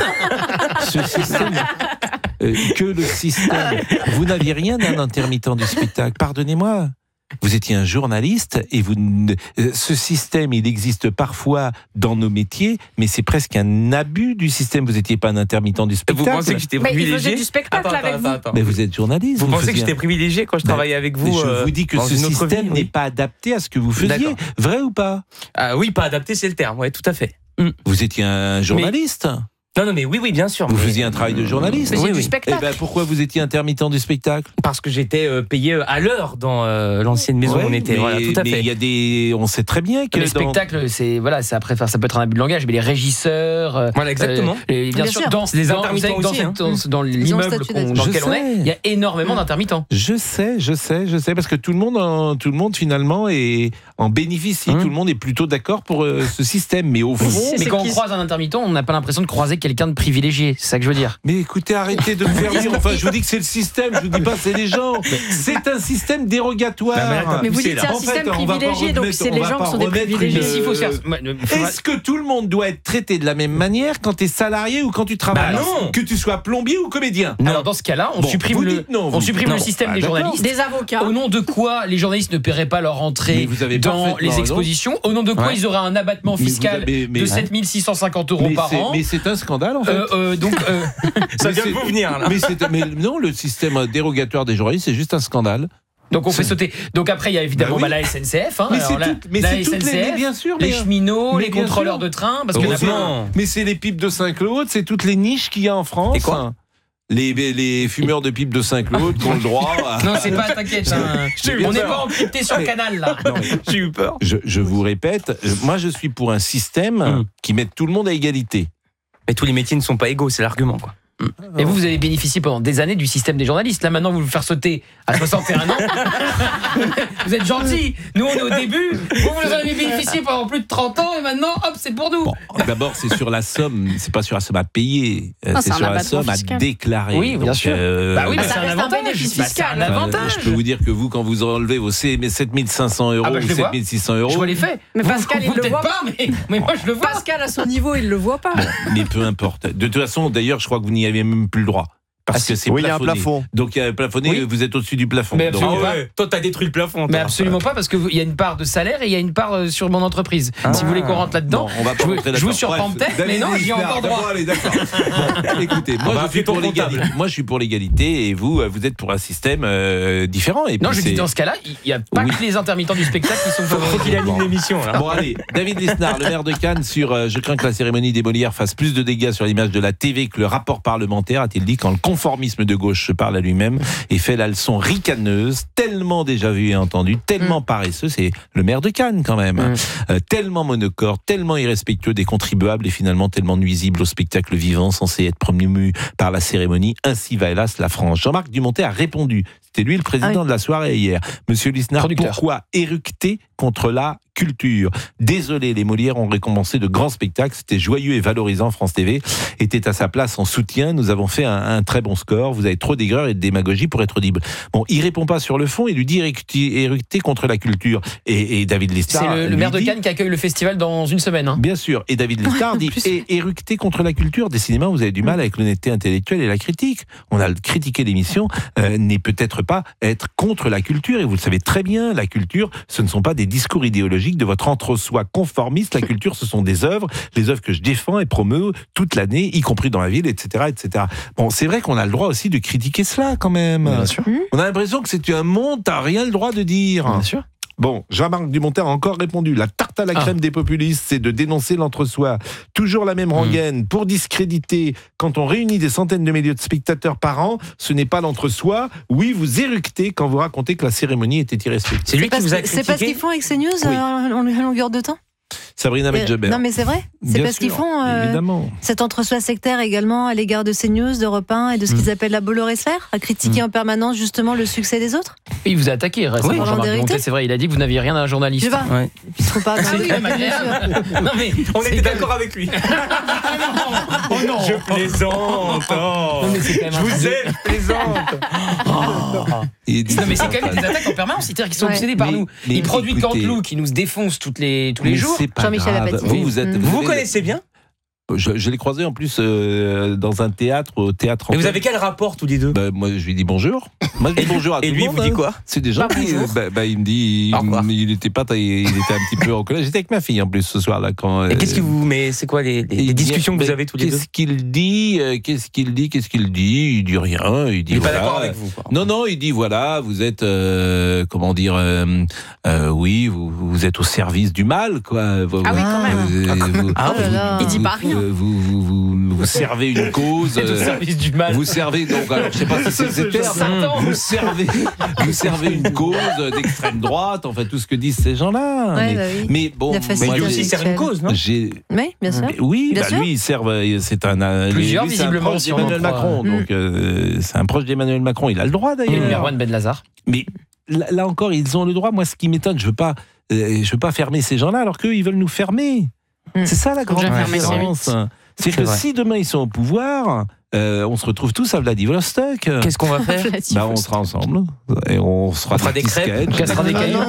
système. Que le système. Vous n'aviez rien d'un intermittent du spectacle. Pardonnez-moi. Vous étiez un journaliste et ce système, il existe parfois dans nos métiers, mais c'est presque un abus du système. Vous n'étiez pas un intermittent du spectacle. Vous pensez que j'étais privilégié? Il faisait du spectacle avec vous. Mais vous êtes journaliste. Vous pensez que j'étais privilégié quand je travaillais avec vous? Je vous dis que ce système n'est pas adapté à ce que vous faisiez. Vrai ou pas? Oui, pas adapté, c'est le terme. Oui, tout à fait. Vous étiez un journaliste? Non, mais oui, bien sûr. Vous faisiez un travail de journaliste. Du spectacle. Et pourquoi vous étiez intermittent du spectacle? Parce que j'étais payé à l'heure dans l'ancienne maison où on était. Voilà, tout à fait. Il y a on sait très bien que les spectacles, c'est ça peut être un abus de langage, mais les régisseurs. Voilà, exactement. Bien sûr, dans les intermittents aussi, dans l'immeuble dans lequel on est, il y a énormément d'intermittents. Je sais, parce que tout le monde finalement en bénéficie. Tout le monde est plutôt d'accord pour ce système, mais au fond, mais quand on croise un intermittent, on n'a pas l'impression de croiser quelqu'un de privilégié, c'est ça que je veux dire. Mais écoutez, arrêtez de me faire dire. Enfin, je vous dis que c'est le système, je vous dis pas c'est les gens. C'est un système dérogatoire. Mais vous dites c'est un système privilégié, donc c'est les gens qui sont des privilégiés. Est-ce que tout le monde doit être traité de la même manière quand tu es salarié ou quand tu travailles? Non. Que tu sois plombier ou comédien. Alors dans ce cas-là, on supprime le système des journalistes. Des avocats. Au nom de quoi les journalistes ne paieraient pas leur entrée dans les expositions? Au nom de quoi ils auraient un abattement fiscal de 7 650 € par an? Mais c'est un scandale en fait. Ça vient de vous venir là. Mais non, le système dérogatoire des journalistes, c'est juste un scandale. Donc on fait sauter. Donc après il y a évidemment la SNCF, bien sûr, les cheminots, les contrôleurs de train, parce que mais c'est les pipes de Saint-Claude, c'est toutes les niches qu'il y a en France. Et quoi? Les fumeurs de pipe de Saint-Claude qui ont le droit. Non, c'est pas, t'inquiète. On n'est pas encrypté sur Canal là. J'ai eu peur. Je vous répète, moi je suis pour un système qui mette tout le monde à égalité. Mais tous les métiers ne sont pas égaux, c'est l'argument, quoi. Et vous avez bénéficié pendant des années du système des journalistes. Là, maintenant, vous faire sauter à 61 ans. Vous êtes gentils. Nous, on est au début. Vous en avez bénéficié pendant plus de 30 ans et maintenant, hop, c'est pour nous. Bon, d'abord, c'est sur la somme. C'est pas sur la somme à payer. C'est sur la somme à déclarer. Oui, bien sûr. Oui, mais ça reste un bénéfice fiscal. Je peux vous dire que vous, quand vous enlevez vos 7500 € ou 7600 €. Je vois les faits. Mais Pascal, il le voit pas. Mais moi, je le vois. Pascal, à son niveau, il le voit pas. Mais peu importe. De toute façon, d'ailleurs, je crois que vous n'y avez même plus le droit. Parce que c'est plafonné. Il y a un plafond. Donc il y a un plafonné, vous êtes au-dessus du plafond. Mais absolument pas. Toi, t'as détruit le plafond. Mais absolument pas, parce qu'il y a une part de salaire et il y a une part sur mon entreprise. Si vous voulez qu'on rentre là-dedans, je vous surprends peut-être, mais non, j'y ai encore droit. Allez, d'accord. Bon, écoutez, moi je suis pour l'égalité et vous êtes pour un système différent. Et non, je dis dans ce cas-là, il n'y a pas que les intermittents du spectacle qui sont favorisés. Faut qu'il anime l'émission. Bon, allez, David Lisnard, le maire de Cannes, sur je crains que la cérémonie des Molières fasse plus de dégâts sur l'image de la TV que le rapport parlementaire, a-t-il dit, quand le conformisme de gauche se parle à lui-même et fait la leçon ricaneuse, tellement déjà vue et entendue, tellement paresseux, c'est le maire de Cannes quand même, tellement monocorde, tellement irrespectueux des contribuables et finalement tellement nuisible au spectacle vivant censé être promu par la cérémonie. Ainsi va hélas la France. Jean-Marc Dumontet a répondu. C'était lui le président de la soirée hier. Monsieur Lisnard, pourquoi éructer contre la culture? Désolé, les Molières ont récompensé de grands spectacles. C'était joyeux et valorisant. France TV était à sa place en soutien. Nous avons fait un très bon score. Vous avez trop d'aigreur et de démagogie pour être audible. Bon, il répond pas sur le fond. Il lui dit éructer contre la culture. Et David Lisnard... C'est le maire de Cannes qui accueille le festival dans une semaine. Hein. Bien sûr. Et David Lisnard dit éructer contre la culture. Décidément, vous avez du mal avec l'honnêteté intellectuelle et la critique. On a critiqué l'émission, n'est peut-être pas être contre la culture. Et vous le savez très bien, la culture, ce ne sont pas des discours idéologiques de votre entre-soi conformiste. La culture, ce sont des œuvres, les œuvres que je défends et promeus toute l'année, y compris dans la ville, etc., etc. Bon, c'est vrai qu'on a le droit aussi de critiquer cela, quand même. Bien sûr. On a l'impression que c'est un monde, t'as rien le droit de dire. Bien sûr. Bon, Jean-Marc Dumontet a encore répondu. La tarte à la crème des populistes, c'est de dénoncer l'entre-soi. Toujours la même rengaine pour discréditer. Quand on réunit des centaines de milliers de spectateurs par an, ce n'est pas l'entre-soi. Oui, vous éructez quand vous racontez que la cérémonie était irrespectueuse. C'est lui qui vous a critiqué. C'est pas ce qu'ils font avec CNews en longueur de temps. Sabrina Medjeber. Non mais c'est vrai, c'est parce qu'ils font cet entre-soi sectaire également à l'égard de CNews, d'Europe 1 et de ce qu'ils appellent la Bolloré-sphère, à critiquer en permanence justement le succès des autres. Et il vous a attaqué récemment, Jean-Marc Dumontet, c'est vrai, il a dit que vous n'aviez rien à un journaliste. Je sais pas, il trouve pas. Non mais on était d'accord avec lui. Oh non, je plaisante. Je vous aime, je plaisante. Non mais c'est quand même des attaques en permanence, c'est-à-dire qu'ils sont obsédés par nous. Ils produisent Canteloup qui nous défonce tous les jours. Jean-Michel Apathy. Vous connaissez bien? Je l'ai croisé en plus dans un théâtre, au théâtre. Et vous avez quel rapport tous les deux? Moi, je lui dis bonjour. Moi, je dis bonjour à tout le monde. Et lui, vous dit quoi? C'est des gens qui. Il me dit. Il était un petit peu en colère. J'étais avec ma fille en plus ce soir-là. Et qu'est-ce que vous. Mais c'est quoi les discussions que vous avez tous les deux? Qu'est-ce qu'il dit? Il dit rien. Il dit. Il n'est pas d'accord avec vous. Non, il dit voilà, vous êtes. Comment dire. Oui, vous êtes au service du mal, quoi. Ah oui, quand même. Il dit pas rien. Vous servez une cause. Au service du mal. Vous servez donc. Alors, je sais pas si c'est ce terme. Vous servez une cause d'extrême droite. Enfin, tout ce que disent ces gens-là. Mais bon, lui aussi il sert une cause, non? Oui, bien sûr. Oui, lui il sert. C'est un. Plusieurs visiblement d'Emmanuel Macron. Donc c'est un proche d'Emmanuel Macron. Il a le droit d'ailleurs. Merwan Ben Lazar. Mais là encore, ils ont le droit. Moi, ce qui m'étonne, je veux pas fermer ces gens-là alors qu'eux, ils veulent nous fermer. C'est ça la grande différence. C'est que si demain ils sont au pouvoir, on se retrouve tous à Vladivostok. Qu'est-ce qu'on va faire? On sera ensemble et on fera des crêpes, on cassera des cailloux,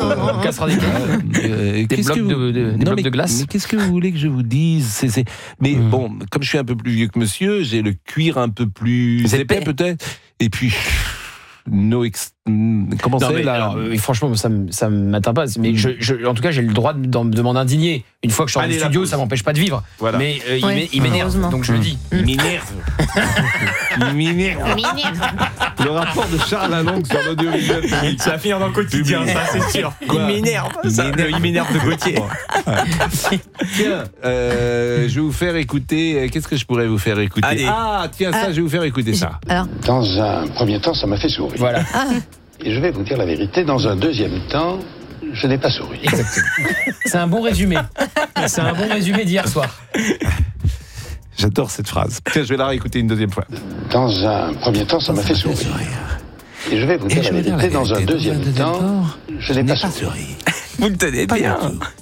des blocs de glace. Mais qu'est-ce que vous voulez que je vous dise? Mais bon, comme je suis un peu plus vieux que monsieur, j'ai le cuir un peu plus épais peut-être. Et puis. Comment c'est là? Franchement, ça m'atteint pas. Mais en tout cas, j'ai le droit de m'en indigner. Une fois que je sors du studio, ça m'empêche pas de vivre. Voilà. Mais il m'énerve, donc je le dis. Il m'énerve. Le rapport de Charles Lalonde sur l'audiovisuel. Ça va finir dans le quotidien, ça c'est sûr. Il m'énerve. Il m'énerve de Gauthier. Tiens, je vais vous faire écouter. Qu'est-ce que je pourrais vous faire écouter? Tiens, ça, je vais vous faire écouter ça. Dans un premier temps, ça m'a fait sourire. Voilà. Et je vais vous dire la vérité, dans un deuxième temps, je n'ai pas souri. Exactement. C'est un bon résumé. C'est un bon résumé d'hier soir. J'adore cette phrase. Tiens, je vais la réécouter une deuxième fois. Dans un premier temps, ça m'a fait sourire. Et je vais vous dire la vérité, dans un deuxième temps, je n'ai pas souri. Vous le tenez bien.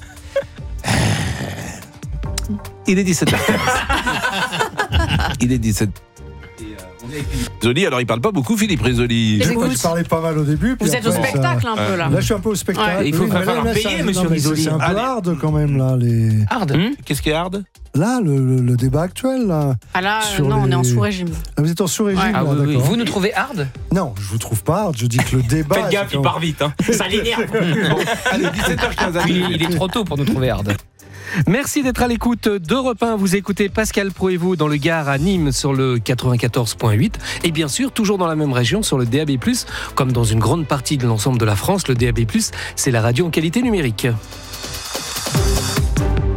Il est 17h15. Il est 17h. Risoli, alors il parle pas beaucoup, Philippe Risoli. Je parlais pas mal au début. Vous êtes au spectacle un peu là. Là, je suis un peu au spectacle. Il faut falloir payer, monsieur Risoli. C'est un peu hard quand même là. Hard. Qu'est-ce qui est hard? Là, le débat actuel là. On est en sous-régime. Vous êtes en sous-régime là, d'accord. Vous nous trouvez hard? Non, je vous trouve pas hard. Je dis que le débat. Faites gaffe, il part vite. Ça l'énerve. Allez, 17h15. Il est trop tôt pour nous trouver hard. Merci d'être à l'écoute d'Europe 1. Vous écoutez Pascal Pro et vous dans le Gard à Nîmes sur le 94.8 et bien sûr toujours dans la même région sur le DAB+, comme dans une grande partie de l'ensemble de la France. Le DAB+, c'est la radio en qualité numérique. Donc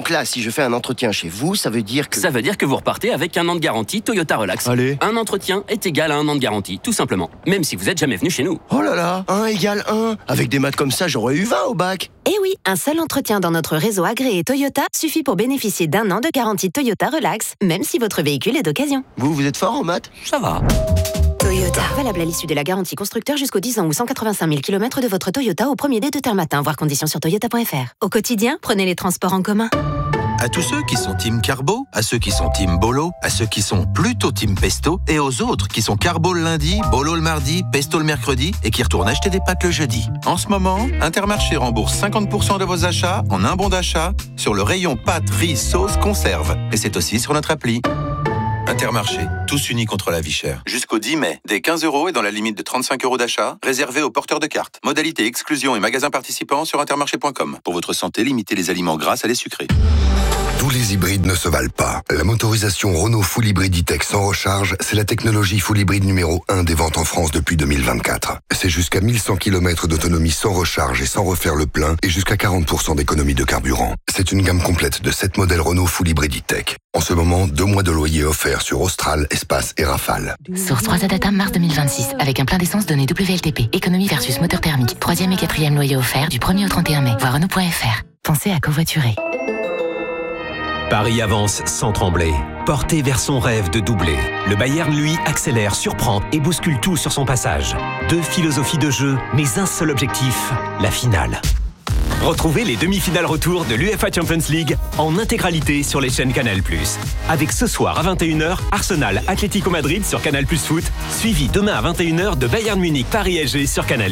Donc là, si je fais un entretien chez vous, ça veut dire que... Ça veut dire que vous repartez avec 1 an de garantie Toyota Relax. Allez. Un entretien est égal à 1 an de garantie, tout simplement. Même si vous n'êtes jamais venu chez nous. Oh là là, 1 égale 1. Avec des maths comme ça, j'aurais eu 20 au bac. Eh oui, un seul entretien dans notre réseau agréé Toyota suffit pour bénéficier d'1 an de garantie Toyota Relax, même si votre véhicule est d'occasion. Vous êtes fort en maths? Ça va. Toyota. Valable à l'issue de la garantie constructeur jusqu'aux 10 ans ou 185 000 km de votre Toyota au premier dès 2 matin. Voir conditions sur toyota.fr. Au quotidien, prenez les transports en commun. À tous ceux qui sont team carbo, à ceux qui sont team bolo, à ceux qui sont plutôt team pesto, et aux autres qui sont carbo le lundi, bolo le mardi, pesto le mercredi, et qui retournent acheter des pâtes le jeudi. En ce moment, Intermarché rembourse 50% de vos achats en un bon d'achat sur le rayon pâtes, riz, sauce, conserve. Et c'est aussi sur notre appli. Intermarché, tous unis contre la vie chère. Jusqu'au 10 mai, dès 15 € et dans la limite de 35 € d'achat, réservé aux porteurs de cartes. Modalité exclusion et magasins participants sur intermarché.com. Pour votre santé, limitez les aliments gras à les sucrés. Tous les hybrides ne se valent pas. La motorisation Renault Full Hybrid E-Tech sans recharge, c'est la technologie Full Hybrid numéro 1 des ventes en France depuis 2024. C'est jusqu'à 1100 km d'autonomie sans recharge et sans refaire le plein et jusqu'à 40% d'économie de carburant. C'est une gamme complète de 7 modèles Renault Full Hybrid E-Tech. En ce moment, 2 mois de loyer offerts sur Austral, Espace et Rafale. Source 3 Data mars 2026, avec un plein d'essence donné WLTP. Économie versus moteur thermique. 3e et 4e loyer offert du 1er au 31 mai. Voir Renault.fr. Pensez à covoiturer. Paris avance sans trembler. Porté vers son rêve de doubler. Le Bayern, lui, accélère, surprend et bouscule tout sur son passage. 2 philosophies de jeu, mais un seul objectif, la finale. Retrouvez les demi-finales retour de l'UEFA Champions League en intégralité sur les chaînes Canal+. Avec ce soir à 21h, Arsenal Atlético Madrid sur Canal+ Foot, suivi demain à 21h de Bayern Munich Paris SG sur Canal+.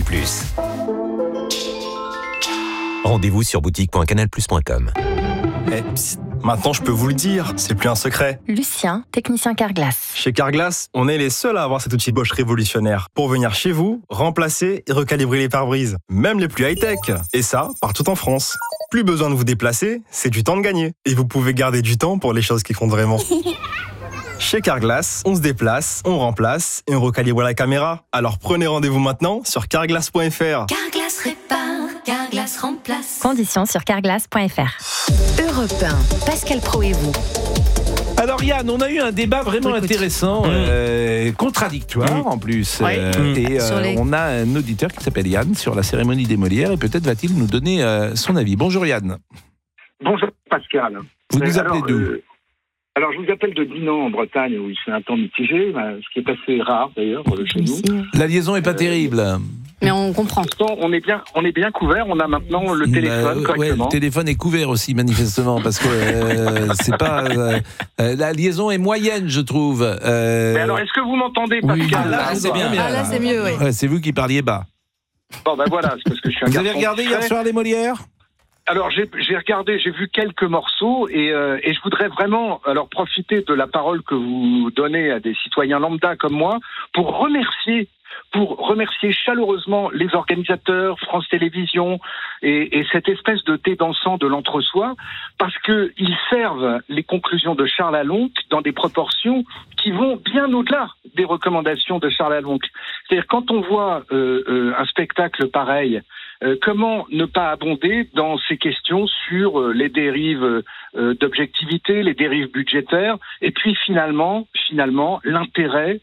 Rendez-vous sur boutique.canalplus.com. Maintenant, je peux vous le dire, c'est plus un secret. Lucien, technicien Carglass. Chez Carglass, on est les seuls à avoir cet outil Bosch révolutionnaire pour venir chez vous, remplacer et recalibrer les pare-brises, même les plus high-tech. Et ça, partout en France. Plus besoin de vous déplacer, c'est du temps de gagner. Et vous pouvez garder du temps pour les choses qui comptent vraiment. Chez Carglass, on se déplace, on remplace et on recalibre la caméra. Alors prenez rendez-vous maintenant sur carglass.fr. Carglass répare, Carglass remplace. Conditions sur carglass.fr. Europe 1, Pascal Pro et vous. Alors Yann, on a eu un débat vraiment intéressant, contradictoire en plus. On a un auditeur qui s'appelle Yann sur la cérémonie des Molières et peut-être va-t-il nous donner son avis. Bonjour Yann. Bonjour Pascal. Vous nous appelez d'où Alors je vous appelle de Dinan en Bretagne où il fait un temps mitigé, ce qui est assez rare d'ailleurs chez nous. La liaison est pas terrible. Mais on comprend. On est bien couvert. On a maintenant le téléphone correctement. Le téléphone est couvert aussi manifestement parce que c'est pas la liaison est moyenne, je trouve. Mais alors, est-ce que vous m'entendez, Pascal? Là, c'est bien. Là, c'est mieux. Oui. Ouais, c'est vous qui parliez bas. Bon, ben voilà, c'est parce que je suis un Vous garçon avez regardé hier soir les Molières? Alors j'ai regardé, j'ai vu quelques morceaux et je voudrais vraiment profiter de la parole que vous donnez à des citoyens lambda comme moi pour remercier chaleureusement les organisateurs, France Télévisions et cette espèce de thé dansant de l'entre-soi, parce que ils servent les conclusions de Charles Alonque dans des proportions qui vont bien au-delà des recommandations de Charles Alonque. C'est-à-dire quand on voit un spectacle pareil, comment ne pas abonder dans ces questions sur les dérives d'objectivité, les dérives budgétaires, et puis finalement l'intérêt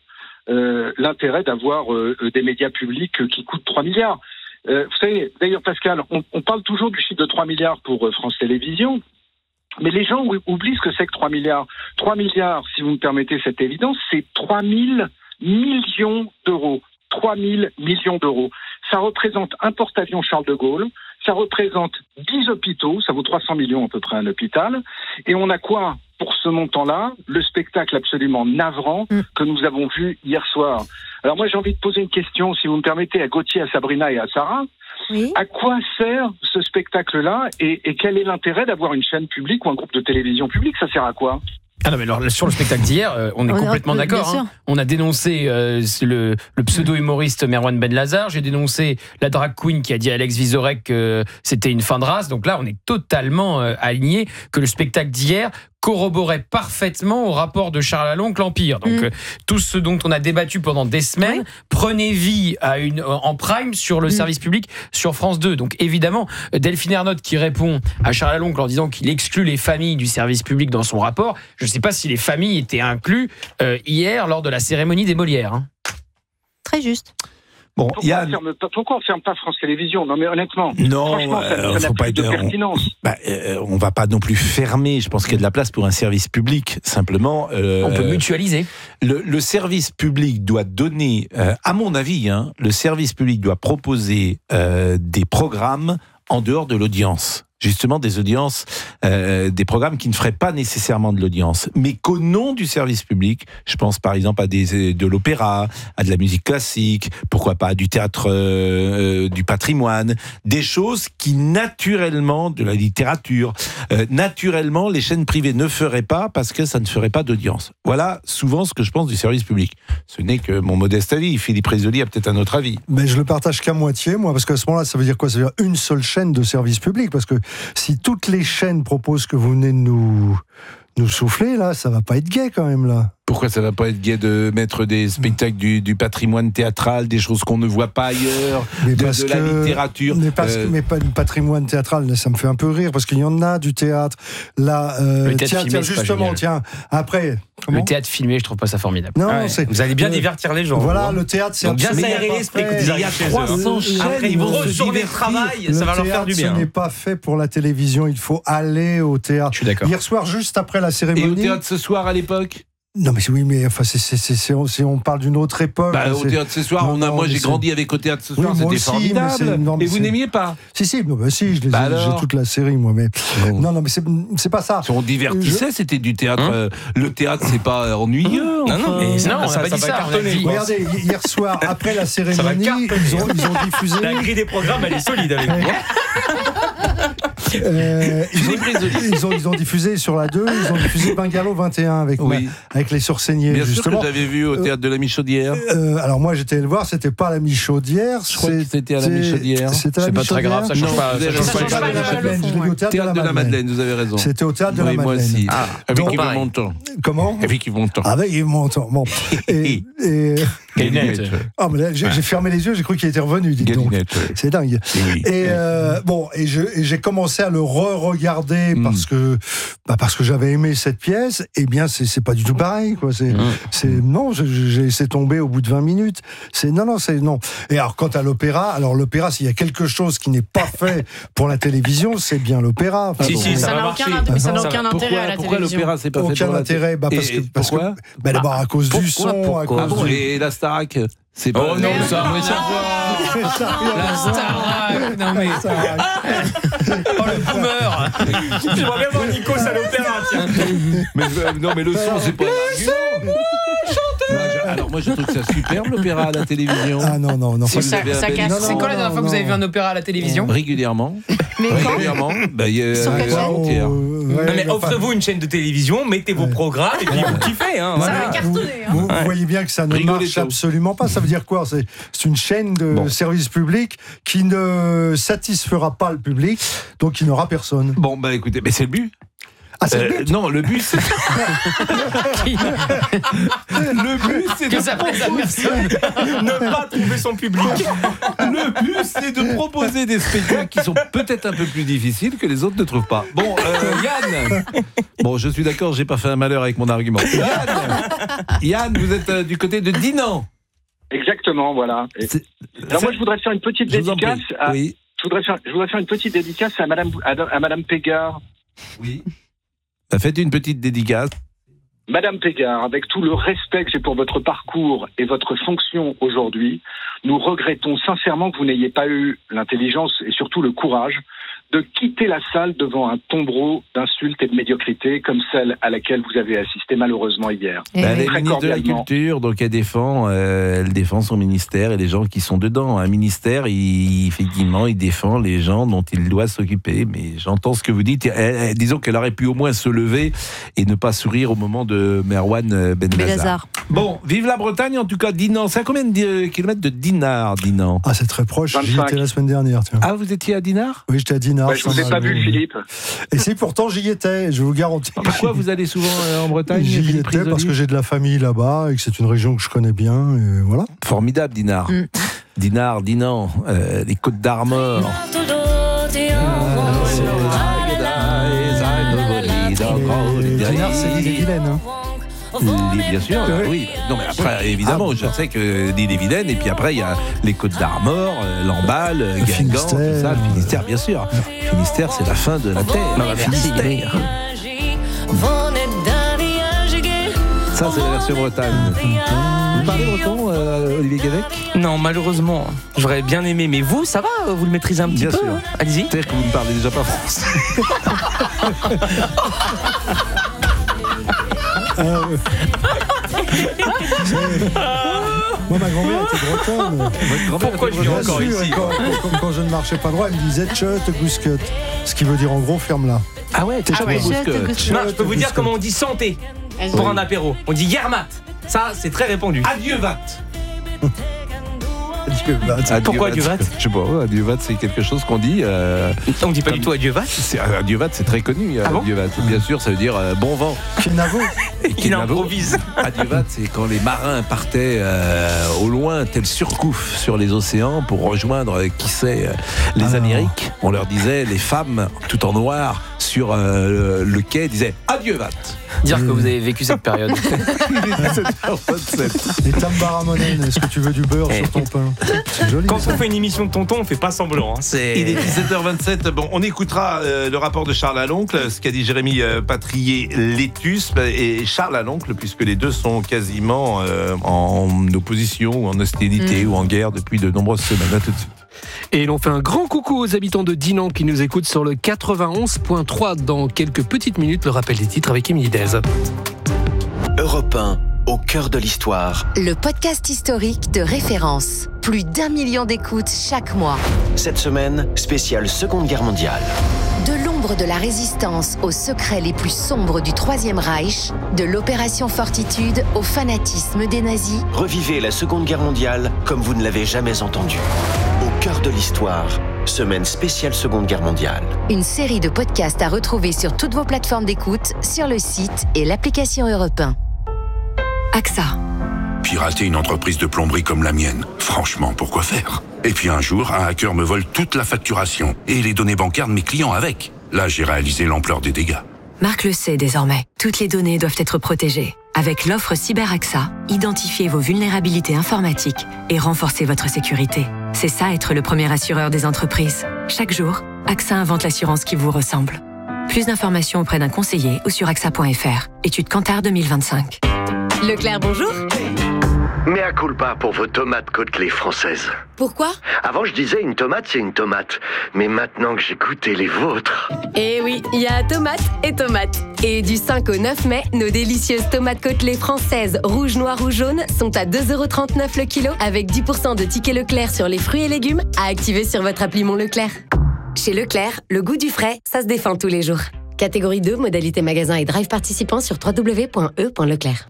d'avoir des médias publics qui coûtent 3 milliards. Vous savez, d'ailleurs Pascal, on parle toujours du chiffre de 3 milliards pour France Télévisions, mais les gens oublient ce que c'est que 3 milliards. 3 milliards, si vous me permettez cette évidence, c'est 3 000 millions d'euros. 3 000 millions d'euros. Ça représente un porte-avions Charles de Gaulle, ça représente 10 hôpitaux, ça vaut 300 millions à peu près un hôpital, et on a quoi pour ce montant-là? Le spectacle absolument navrant que nous avons vu hier soir. Alors moi j'ai envie de poser une question, si vous me permettez, à Gauthier, à Sabrina et à Sarah. Oui. À quoi sert ce spectacle-là et quel est l'intérêt d'avoir une chaîne publique ou un groupe de télévision publique? Ça sert à quoi? Ah non, mais alors sur le spectacle d'hier, on est complètement d'accord. Hein. On a dénoncé le pseudo-humoriste Merwan Benlazar. J'ai dénoncé la drag queen qui a dit à Alex Vizorek que c'était une fin de race. Donc là, on est totalement aligné que le spectacle d'hier corroborait parfaitement au rapport de Charles Aloncle, l'Empire. Donc, tout ce dont on a débattu pendant des semaines prenait vie en prime sur le service public sur France 2. Donc, évidemment, Delphine Ernotte qui répond à Charles Aloncle en disant qu'il exclut les familles du service public dans son rapport. Je ne sais pas si les familles étaient inclus hier lors de la cérémonie des Molières. Hein. Très juste. Bon, pourquoi on ne ferme pas France Télévisions? Non, mais honnêtement. Non, faut pas être. On va pas non plus fermer. Je pense qu'il y a de la place pour un service public. Simplement, on peut mutualiser. Le service public doit donner, à mon avis, le service public doit proposer des programmes en dehors de l'audience. Justement, des audiences, des programmes qui ne feraient pas nécessairement de l'audience, mais qu'au nom du service public, je pense par exemple à de l'opéra, à de la musique classique, pourquoi pas du théâtre du patrimoine, des choses qui naturellement, de la littérature, naturellement les chaînes privées ne feraient pas parce que ça ne ferait pas d'audience. Voilà souvent ce que je pense du service public. Ce n'est que mon modeste avis. Philippe Rézoli a peut-être un autre avis. Mais je le partage qu'à moitié, moi, parce qu'à ce moment-là, ça veut dire quoi? Ça veut dire une seule chaîne de service public, parce que si toutes les chaînes proposent que vous venez de nous souffler, là, ça va pas être gai quand même, là. Pourquoi ça va pas être gai de mettre des spectacles du patrimoine théâtral, des choses qu'on ne voit pas ailleurs, de la littérature? Mais pas du patrimoine théâtral, ça me fait un peu rire, parce qu'il y en a du théâtre. Là, après... Comment? Le théâtre filmé, je trouve pas ça formidable. Non, vous allez bien divertir les gens. Voilà, le théâtre, c'est bien s'aérer l'esprit quand ils arrivent chez eux. Après, ils vont retourner le travail, ça va leur faire du bien. Ce n'est pas fait pour la télévision, il faut aller au théâtre. Je suis d'accord. Hier soir, juste après la cérémonie... Et au théâtre ce soir, à l'époque? Non mais oui, mais enfin on parle d'une autre époque. Au théâtre ce soir, moi j'ai grandi avec au théâtre ce soir, c'était formidable. Et vous n'aimiez pas? Si, j'ai toute la série moi, mais non mais c'est pas ça. On divertissait, c'était du théâtre. Le théâtre c'est pas ennuyeux. Non, ça va cartonner. Regardez, hier soir après la cérémonie, ils ont diffusé. La grille des programmes, elle est solide avec vous. Ils ont diffusé sur la 2, ils ont diffusé Bungalow 21 avec les Sourceignés. Bien justement. sûr que j'avais vu au théâtre de la Michaudière. Alors moi j'étais allé le voir, c'était pas à la Michaudière. Je crois que c'était à la Michaudière. C'est pas très grave, ça change pas. Je l'ai vu au théâtre de la Madeleine. Vous avez raison. C'était au théâtre de la Madeleine. Moi aussi. Avec Yves Montand. Comment? Avec Yves Montand. Avec Yves Montand. Bon. Et mais là, j'ai fermé les yeux, j'ai cru qu'il était revenu. Donc, c'est dingue. Et j'ai commencé à le re-regarder parce que j'avais aimé cette pièce. Eh bien, c'est pas du tout pareil, quoi. Non, j'ai laissé tomber au bout de 20 minutes. Non. Et alors, quant à l'opéra, s'il y a quelque chose qui n'est pas fait pour la télévision, c'est bien l'opéra. Ça n'a aucun intérêt à la télévision. Pourquoi l'opéra c'est pas fait pour la télévision? Parce que d'abord à cause du son, et la Starac, c'est pas. Oh non, ça va la Starac. Non mais oh le boomer. J'aimerais bien voir Nikos à l'opéra, tiens. Mais le son c'est pas. Alors moi je trouve que c'est superbe l'opéra à la télévision. Ah non. C'est quoi la dernière fois que vous avez vu un opéra à la télévision? Régulièrement. Mais régulièrement. Sur quelle chaîne? Mais offrez-vous une chaîne de télévision, mettez vos programmes et puis vous kiffez. Ça va cartonner. Vous voyez bien que ça ne marche absolument pas. Ça veut dire quoi? C'est une chaîne de service public qui ne satisfera pas le public, donc il n'aura personne. Bon écoutez, mais c'est le but. C'est le but. Non, le but c'est le but c'est que ça plaise à personne. Ne pas trouver son public. Le but c'est de proposer des spectacles qui sont peut-être un peu plus difficiles que les autres ne trouvent pas. Bon, Yann. Bon, je suis d'accord, j'ai pas fait un malheur avec mon argument. Yann, vous êtes du côté de Dinan. Exactement, voilà. Alors moi je voudrais faire une petite dédicace. Je voudrais faire une petite dédicace à Madame Pégard. Oui. Faites une petite dédicace. Madame Pégard, avec tout le respect que j'ai pour votre parcours et votre fonction aujourd'hui, nous regrettons sincèrement que vous n'ayez pas eu l'intelligence et surtout le courage de quitter la salle devant un tombereau d'insultes et de médiocrité comme celle à laquelle vous avez assisté malheureusement hier. Elle est ministre de la Culture, donc elle défend son ministère et les gens qui sont dedans. Un ministère, effectivement, il défend les gens dont il doit s'occuper. Mais j'entends ce que vous dites. Disons qu'elle aurait pu au moins se lever et ne pas sourire au moment de Merwan Benazar. Bon, vive la Bretagne, en tout cas, Dinan. C'est à combien de kilomètres de Dinard, Dinan? C'est très proche. 25. J'y étais la semaine dernière. Tiens. Ah, vous étiez à Dinard? Oui, j'étais à Dinard. Dinard. Je vous ai pas vu, Philippe. Et si pourtant j'y étais, je vous garantis. Pourquoi vous allez souvent en Bretagne? J'y étais parce que j'ai de la famille là-bas et que c'est une région que je connais bien. Et voilà. Formidable, Dinard. Dinard, Dinan, les Côtes d'Armor. Dinard, c'est l'île et Vilaine. Hein. Bien sûr, oui. Non, mais après, évidemment, je sais que l'île-et-Vilaine, et puis après, il y a les Côtes d'Armor, Lamballe, Guingamp, tout ça, le Finistère, bien sûr. Le Finistère, c'est la fin de la terre. Non, merci. Ça, c'est la version Bretagne. Vous parlez breton, Olivier Guévec? Non, malheureusement. J'aurais bien aimé, mais vous, ça va? Vous le maîtrisez un petit peu? Bien sûr. Allez-y. C'est-à-dire que vous ne parlez déjà pas français. Moi, ma grand-mère était bretonne. Pourquoi je viens encore ici? Quand je ne marchais pas droit, elle me disait tchut gouscut. Ce qui veut dire en gros, ferme-la. Ah ouais, t'es Non, je peux vous dire comment on dit santé pour un apéro. On dit yermat. Ça, c'est très répandu. Adieu, vat. Pourquoi adieu vat? Je sais pas, adieu vat, c'est quelque chose qu'on dit. On dit pas du tout adieu vat. Adieu vat, c'est très connu. Adieu vat, bien sûr, ça veut dire bon vent. Kinavo. Qui improvise. Adieu vat, c'est quand les marins partaient au loin, tel surcouf sur les océans pour rejoindre, qui sait, les Amériques. On leur disait, les femmes, tout en noir, sur le quai, disaient adieu vat. Dire que vous avez vécu cette période. Il est 17h27. Et Tambara Monen, est-ce que tu veux du beurre sur ton pain? C'est joli. Quand on fait une émission de tonton, on fait pas semblant. Hein. Il est 17h27. Bon, on écoutera le rapport de Charles Aloncle, ce qu'a dit Jérémy Patrier-Létus et Charles Aloncle, puisque les deux sont quasiment en opposition ou en hostilité ou en guerre depuis de nombreuses semaines. À tout de suite. Et l'on fait un grand coucou aux habitants de Dinan qui nous écoutent sur le 91.3. Dans quelques petites minutes, le rappel des titres avec Émilie Dez. Europe 1, au cœur de l'histoire. Le podcast historique de référence. Plus d'1 million d'écoutes chaque mois. Cette semaine, spéciale Seconde Guerre mondiale. De l'ombre de la résistance aux secrets les plus sombres du Troisième Reich, de l'opération Fortitude au fanatisme des nazis. Revivez la Seconde Guerre mondiale comme vous ne l'avez jamais entendu. Au cœur de l'histoire, semaine spéciale Seconde Guerre mondiale. Une série de podcasts à retrouver sur toutes vos plateformes d'écoute, sur le site et l'application Europe 1. AXA. Pirater une entreprise de plomberie comme la mienne, franchement, pourquoi faire? Et puis un jour, un hacker me vole toute la facturation et les données bancaires de mes clients avec. Là, j'ai réalisé l'ampleur des dégâts. Marc le sait désormais. Toutes les données doivent être protégées. Avec l'offre CyberAXA, identifiez vos vulnérabilités informatiques et renforcez votre sécurité. C'est ça être le premier assureur des entreprises. Chaque jour, AXA invente l'assurance qui vous ressemble. Plus d'informations auprès d'un conseiller ou sur axa.fr. Étude Kantar 2025. Leclerc, bonjour. Mea culpa pour vos tomates côtelées françaises. Pourquoi? Avant, je disais une tomate, c'est une tomate. Mais maintenant que j'ai goûté les vôtres... Eh oui, il y a tomates et tomates. Et du 5 au 9 mai, nos délicieuses tomates côtelées françaises rouges, noires ou jaunes sont à 2,39€ le kilo avec 10% de tickets Leclerc sur les fruits et légumes à activer sur votre appli Mon Leclerc. Chez Leclerc, le goût du frais, ça se défend tous les jours. Catégorie 2, modalité magasin et drive participant sur www.e.leclerc.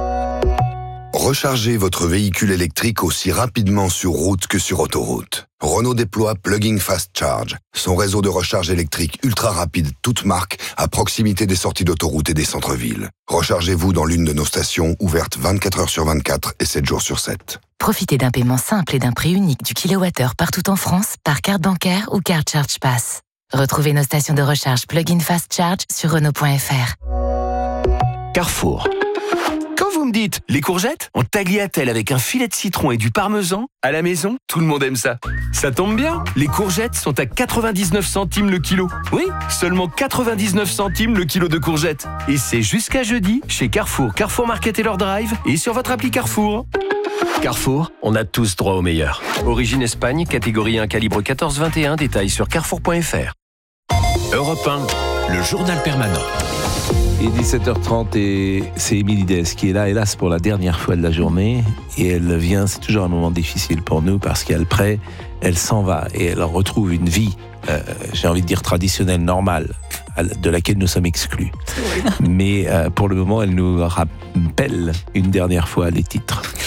Rechargez votre véhicule électrique aussi rapidement sur route que sur autoroute. Renault déploie Plug-in Fast Charge, son réseau de recharge électrique ultra rapide toute marque à proximité des sorties d'autoroute et des centres-villes. Rechargez-vous dans l'une de nos stations ouvertes 24 heures sur 24 et 7 jours sur 7. Profitez d'un paiement simple et d'un prix unique du kilowattheure partout en France par carte bancaire ou carte Charge Pass. Retrouvez nos stations de recharge Plug-in Fast Charge sur Renault.fr. Carrefour. Quand vous me dites les courgettes en tagliatelle avec un filet de citron et du parmesan, à la maison, tout le monde aime ça. Ça tombe bien, les courgettes sont à 99 centimes le kilo. Oui, seulement 99 centimes le kilo de courgettes. Et c'est jusqu'à jeudi chez Carrefour, Carrefour Market et leur drive et sur votre appli Carrefour. Carrefour, on a tous droit au meilleur. Origine Espagne, catégorie 1, calibre 14-21, détails sur carrefour.fr. Europe 1, le journal permanent. Et 17h30 et c'est Émilie Dez qui est là, hélas, pour la dernière fois de la journée. Et elle vient, c'est toujours un moment difficile pour nous parce qu'après, elle s'en va et elle retrouve une vie, j'ai envie de dire traditionnelle, normale, de laquelle nous sommes exclus. Mais pour le moment, elle nous rappelle une dernière fois les titres.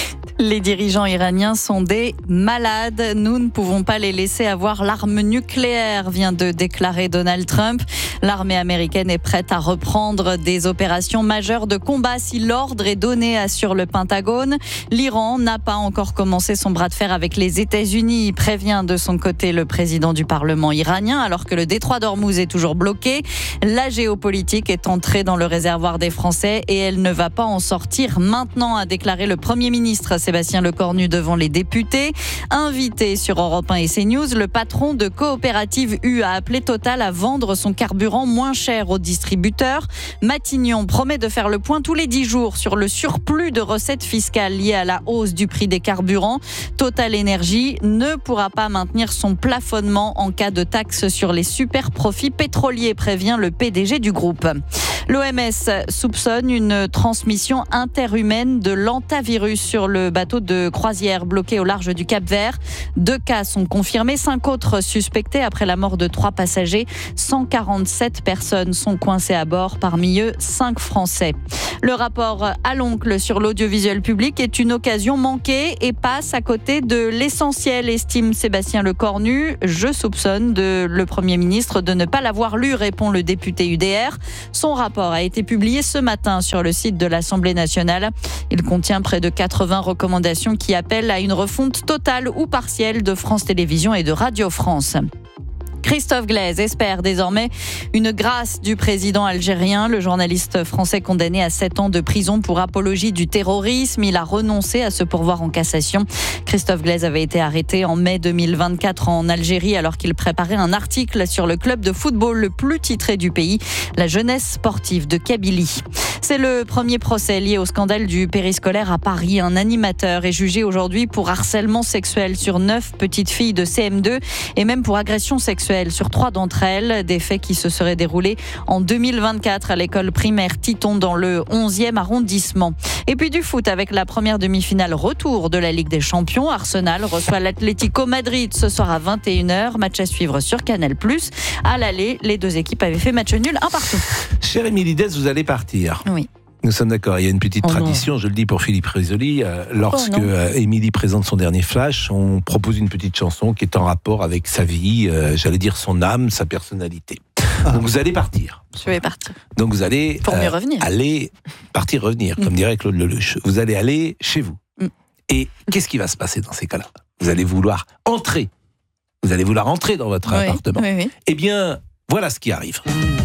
Les dirigeants iraniens sont des malades. Nous ne pouvons pas les laisser avoir l'arme nucléaire, vient de déclarer Donald Trump. L'armée américaine est prête à reprendre des opérations majeures de combat si l'ordre est donné, assure le Pentagone. L'Iran n'a pas encore commencé son bras de fer avec les États-Unis, prévient de son côté le président du Parlement iranien, alors que le détroit d'Ormuz est toujours bloqué. La géopolitique est entrée dans le réservoir des Français et elle ne va pas en sortir maintenant, a déclaré le Premier ministre Sébastien Lecornu devant les députés. Invité sur Europe 1 et CNews, le patron de Coopérative U a appelé Total à vendre son carburant moins cher aux distributeurs. Matignon promet de faire le point tous les 10 jours sur le surplus de recettes fiscales liées à la hausse du prix des carburants. Total Énergie ne pourra pas maintenir son plafonnement en cas de taxe sur les super profits pétroliers, prévient le PDG du groupe. L'OMS soupçonne une transmission interhumaine de l'hantavirus sur le bateau de croisière bloqué au large du Cap-Vert. 2 cas sont confirmés, 5 autres suspectés après la mort de 3 passagers. 147 personnes sont coincées à bord, parmi eux 5 Français. Le rapport à l'oncle sur l'audiovisuel public est une occasion manquée et passe à côté de l'essentiel, estime Sébastien Lecornu. Je soupçonne le Premier ministre de ne pas l'avoir lu, répond le député UDR. Son rapport a été publié ce matin sur le site de l'Assemblée nationale. Il contient près de 80 recommandations qui appellent à une refonte totale ou partielle de France Télévisions et de Radio France. Christophe Glaise espère désormais une grâce du président algérien. Le journaliste français condamné à 7 ans de prison pour apologie du terrorisme. Il a renoncé à se pourvoir en cassation. Christophe Glaise avait été arrêté en mai 2024 en Algérie alors qu'il préparait un article sur le club de football le plus titré du pays, la Jeunesse sportive de Kabylie. C'est le premier procès lié au scandale du périscolaire à Paris. Un animateur est jugé aujourd'hui pour harcèlement sexuel sur 9 petites filles de CM2 et même pour agression sexuelle sur 3 d'entre elles. Des faits qui se seraient déroulés en 2024 à l'école primaire Titon dans le 11e arrondissement. Et puis du foot avec la première demi-finale retour de la Ligue des Champions. Arsenal reçoit l'Atlético Madrid ce soir à 21h. Match à suivre sur Canal+. À l'aller, les 2 équipes avaient fait match nul 1-1. Cher Émilie Dess, vous allez partir. Oui. Nous sommes d'accord, il y a une petite tradition, je le dis pour Philippe Risoli, lorsque Émilie présente son dernier flash, on propose une petite chanson qui est en rapport avec sa vie, j'allais dire son âme, sa personnalité. Donc vous allez partir. Je vais partir. Donc vous allez pour mieux revenir. Aller partir, revenir, comme dirait Claude Lelouch. Vous allez aller chez vous. Et qu'est-ce qui va se passer dans ces cas-là ? Vous allez vouloir entrer. Vous allez vouloir entrer dans votre appartement. Oui. Eh bien, voilà ce qui arrive.